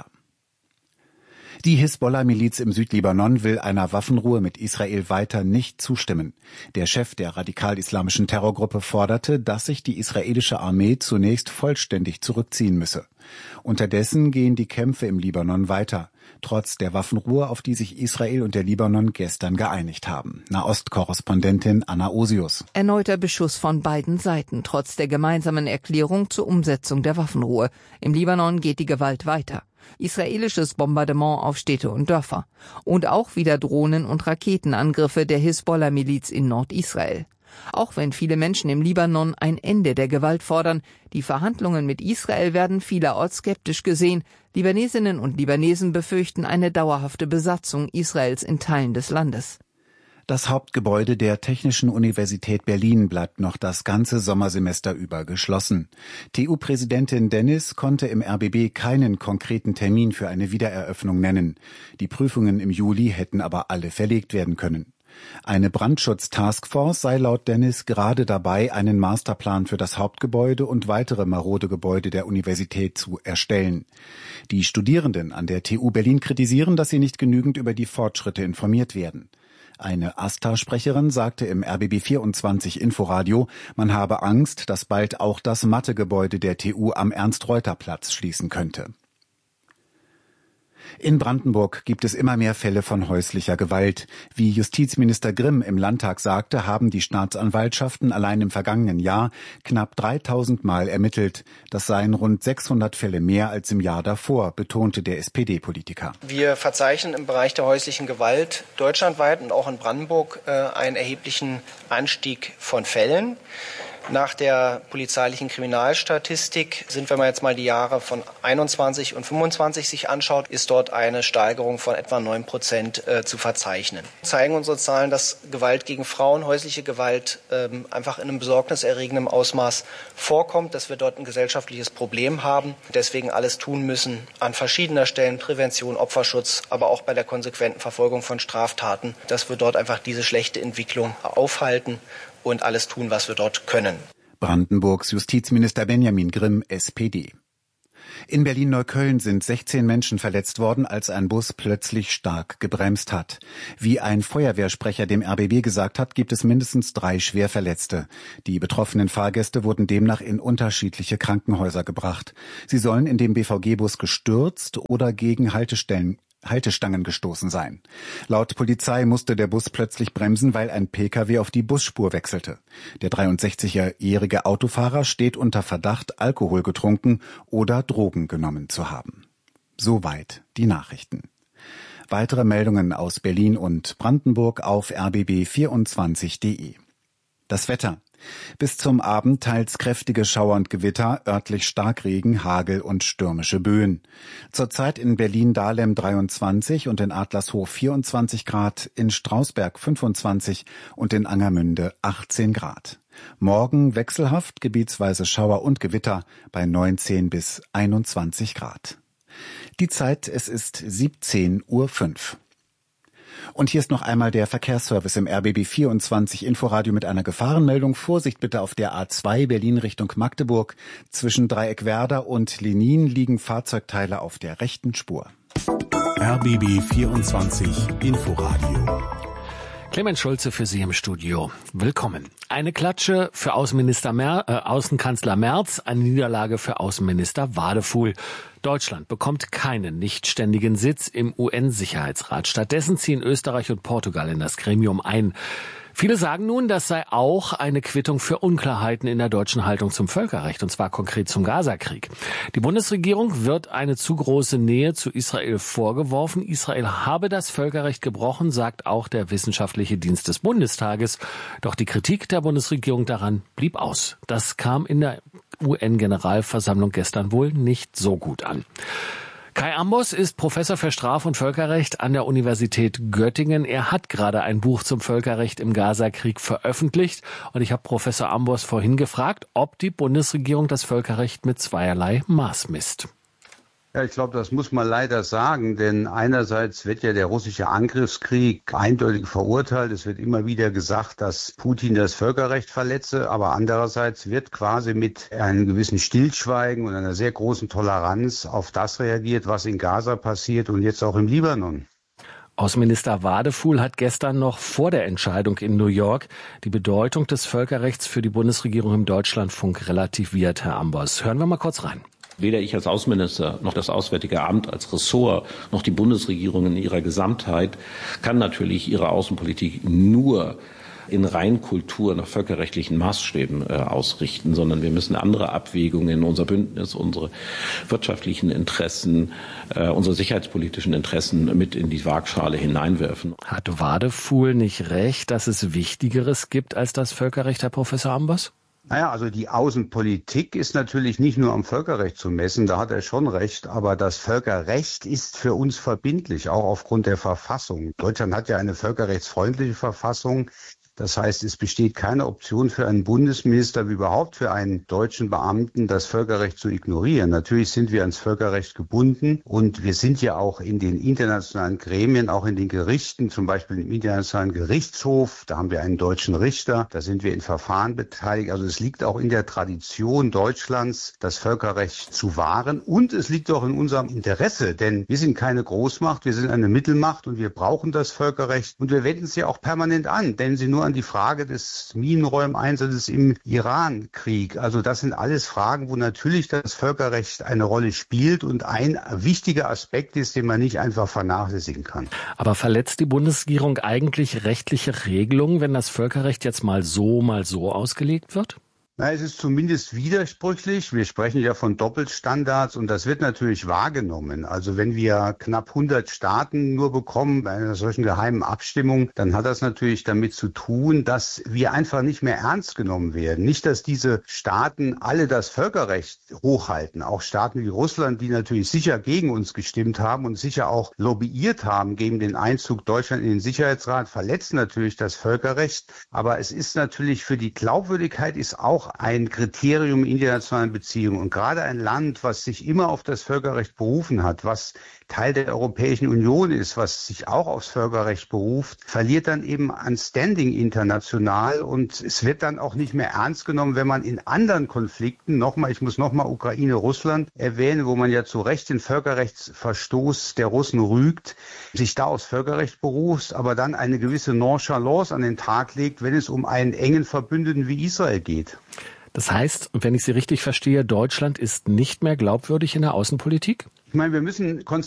Die Hisbollah-Miliz im Südlibanon will einer Waffenruhe mit Israel weiter nicht zustimmen. Der Chef der radikal-islamischen Terrorgruppe forderte, dass sich die israelische Armee zunächst vollständig zurückziehen müsse. Unterdessen gehen die Kämpfe im Libanon weiter, trotz der Waffenruhe, auf die sich Israel und der Libanon gestern geeinigt haben. Nahost-Korrespondentin Anna Osius. Erneuter Beschuss von beiden Seiten, trotz der gemeinsamen Erklärung zur Umsetzung der Waffenruhe. Im Libanon geht die Gewalt weiter. Israelisches Bombardement auf Städte und Dörfer. Und auch wieder Drohnen- und Raketenangriffe der Hisbollah-Miliz in Nordisrael. Auch wenn viele Menschen im Libanon ein Ende der Gewalt fordern, die Verhandlungen mit Israel werden vielerorts skeptisch gesehen. Libanesinnen und Libanesen befürchten eine dauerhafte Besatzung Israels in Teilen des Landes. Das Hauptgebäude der Technischen Universität Berlin bleibt noch das ganze Sommersemester über geschlossen. T U-Präsidentin Dennis konnte im R B B keinen konkreten Termin für eine Wiedereröffnung nennen. Die Prüfungen im Juli hätten aber alle verlegt werden können. Eine Brandschutz-Taskforce sei laut Dennis gerade dabei, einen Masterplan für das Hauptgebäude und weitere marode Gebäude der Universität zu erstellen. Die Studierenden an der T U Berlin kritisieren, dass sie nicht genügend über die Fortschritte informiert werden. Eine AStA-Sprecherin sagte im R B B vierundzwanzig Inforadio, man habe Angst, dass bald auch das Mathegebäude der T U am Ernst-Reuter-Platz schließen könnte. In Brandenburg gibt es immer mehr Fälle von häuslicher Gewalt. Wie Justizminister Grimm im Landtag sagte, haben die Staatsanwaltschaften allein im vergangenen Jahr knapp dreitausend Mal ermittelt. Das seien rund sechshundert Fälle mehr als im Jahr davor, betonte der S P D-Politiker. Wir verzeichnen im Bereich der häuslichen Gewalt deutschlandweit und auch in Brandenburg äh, einen erheblichen Anstieg von Fällen. Nach der polizeilichen Kriminalstatistik sind, wenn man jetzt mal die Jahre von einundzwanzig und fünfundzwanzig sich anschaut, ist dort eine Steigerung von etwa neun Prozent äh, zu verzeichnen. Zeigen unsere Zahlen, dass Gewalt gegen Frauen, häusliche Gewalt ähm, einfach in einem besorgniserregenden Ausmaß vorkommt, dass wir dort ein gesellschaftliches Problem haben, deswegen alles tun müssen an verschiedener Stellen, Prävention, Opferschutz, aber auch bei der konsequenten Verfolgung von Straftaten, dass wir dort einfach diese schlechte Entwicklung aufhalten und alles tun, was wir dort können. Brandenburgs Justizminister Benjamin Grimm, S P D. In Berlin-Neukölln sind sechzehn Menschen verletzt worden, als ein Bus plötzlich stark gebremst hat. Wie ein Feuerwehrsprecher dem R B B gesagt hat, gibt es mindestens drei Schwerverletzte. Die betroffenen Fahrgäste wurden demnach in unterschiedliche Krankenhäuser gebracht. Sie sollen in dem B V G-Bus gestürzt oder gegen Haltestellen Haltestangen gestoßen sein. Laut Polizei musste der Bus plötzlich bremsen, weil ein Pkw auf die Busspur wechselte. Der dreiundsechzigjährige Autofahrer steht unter Verdacht, Alkohol getrunken oder Drogen genommen zu haben. Soweit die Nachrichten. Weitere Meldungen aus Berlin und Brandenburg auf r b b vierundzwanzig punkt de. Das Wetter. Bis zum Abend teils kräftige Schauer und Gewitter, örtlich Starkregen, Hagel und stürmische Böen. Zurzeit in Berlin-Dahlem dreiundzwanzig und in Adlershof vierundzwanzig Grad, in Strausberg fünfundzwanzig und in Angermünde achtzehn Grad. Morgen wechselhaft, gebietsweise Schauer und Gewitter bei neunzehn bis einundzwanzig Grad. Die Zeit, es ist siebzehn Uhr fünf. Und hier ist noch einmal der Verkehrsservice im R B B vierundzwanzig Inforadio mit einer Gefahrenmeldung. Vorsicht bitte auf der A zwei Berlin Richtung Magdeburg. Zwischen Dreieckwerder und Lenin liegen Fahrzeugteile auf der rechten Spur. R B B vierundzwanzig Inforadio. Clemens Schulze für Sie im Studio. Willkommen. Eine Klatsche für Außenminister Mer- äh, Außenkanzler Merz, eine Niederlage für Außenminister Wadefuhl. Deutschland bekommt keinen nichtständigen Sitz im U N-Sicherheitsrat. Stattdessen ziehen Österreich und Portugal in das Gremium ein. Viele sagen nun, das sei auch eine Quittung für Unklarheiten in der deutschen Haltung zum Völkerrecht, und zwar konkret zum Gazakrieg. Die Bundesregierung wird eine zu große Nähe zu Israel vorgeworfen. Israel habe das Völkerrecht gebrochen, sagt auch der Wissenschaftliche Dienst des Bundestages. Doch die Kritik der Bundesregierung daran blieb aus. Das kam in der U N-Generalversammlung gestern wohl nicht so gut an. Kai Ambos ist Professor für Straf- und Völkerrecht an der Universität Göttingen. Er hat gerade ein Buch zum Völkerrecht im Gazakrieg veröffentlicht. Und ich habe Professor Ambos vorhin gefragt, ob die Bundesregierung das Völkerrecht mit zweierlei Maß misst. Ja, ich glaube, das muss man leider sagen, denn einerseits wird ja der russische Angriffskrieg eindeutig verurteilt. Es wird immer wieder gesagt, dass Putin das Völkerrecht verletze, aber andererseits wird quasi mit einem gewissen Stillschweigen und einer sehr großen Toleranz auf das reagiert, was in Gaza passiert und jetzt auch im Libanon. Außenminister Wadefuhl hat gestern noch vor der Entscheidung in New York die Bedeutung des Völkerrechts für die Bundesregierung im Deutschlandfunk relativiert, Herr Ambos. Hören wir mal kurz rein. Weder ich als Außenminister noch das Auswärtige Amt als Ressort noch die Bundesregierung in ihrer Gesamtheit kann natürlich ihre Außenpolitik nur in Reinkultur nach völkerrechtlichen Maßstäben äh, ausrichten, sondern wir müssen andere Abwägungen, unser Bündnis, unsere wirtschaftlichen Interessen, äh, unsere sicherheitspolitischen Interessen mit in die Waagschale hineinwerfen. Hat Wadefuhl nicht recht, dass es Wichtigeres gibt als das Völkerrecht, Herr Professor Ambos? Naja, also die Außenpolitik ist natürlich nicht nur am Völkerrecht zu messen, da hat er schon recht, aber das Völkerrecht ist für uns verbindlich, auch aufgrund der Verfassung. Deutschland hat ja eine völkerrechtsfreundliche Verfassung, Das heißt, es besteht keine Option für einen Bundesminister wie überhaupt für einen deutschen Beamten, das Völkerrecht zu ignorieren. Natürlich sind wir ans Völkerrecht gebunden und wir sind ja auch in den internationalen Gremien, auch in den Gerichten, zum Beispiel im Internationalen Gerichtshof, da haben wir einen deutschen Richter, da sind wir in Verfahren beteiligt. Also es liegt auch in der Tradition Deutschlands, das Völkerrecht zu wahren und es liegt auch in unserem Interesse, denn wir sind keine Großmacht, wir sind eine Mittelmacht und wir brauchen das Völkerrecht und wir wenden es ja auch permanent an. Denken Sie nur an die Frage des Minenräumeinsatzes im Irankrieg. Also das sind alles Fragen, wo natürlich das Völkerrecht eine Rolle spielt und ein wichtiger Aspekt ist, den man nicht einfach vernachlässigen kann. Aber verletzt die Bundesregierung eigentlich rechtliche Regelungen, wenn das Völkerrecht jetzt mal so, mal so ausgelegt wird? Na, es ist zumindest widersprüchlich. Wir sprechen ja von Doppelstandards und das wird natürlich wahrgenommen. Also wenn wir knapp hundert Staaten nur bekommen bei einer solchen geheimen Abstimmung, dann hat das natürlich damit zu tun, dass wir einfach nicht mehr ernst genommen werden. Nicht, dass diese Staaten alle das Völkerrecht hochhalten. Auch Staaten wie Russland, die natürlich sicher gegen uns gestimmt haben und sicher auch lobbyiert haben gegen den Einzug Deutschlands in den Sicherheitsrat, verletzen natürlich das Völkerrecht. Aber es ist natürlich für die Glaubwürdigkeit ist auch ein Kriterium in internationalen Beziehungen. Und gerade ein Land, was sich immer auf das Völkerrecht berufen hat, was Teil der Europäischen Union ist, was sich auch aufs Völkerrecht beruft, verliert dann eben an Standing international und es wird dann auch nicht mehr ernst genommen, wenn man in anderen Konflikten, nochmal, ich muss nochmal Ukraine, Russland erwähnen, wo man ja zu Recht den Völkerrechtsverstoß der Russen rügt, sich da aufs Völkerrecht beruft, aber dann eine gewisse Nonchalance an den Tag legt, wenn es um einen engen Verbündeten wie Israel geht. Das heißt, wenn ich Sie richtig verstehe, Deutschland ist nicht mehr glaubwürdig in der Außenpolitik? Ich meine, wir müssen konstatieren,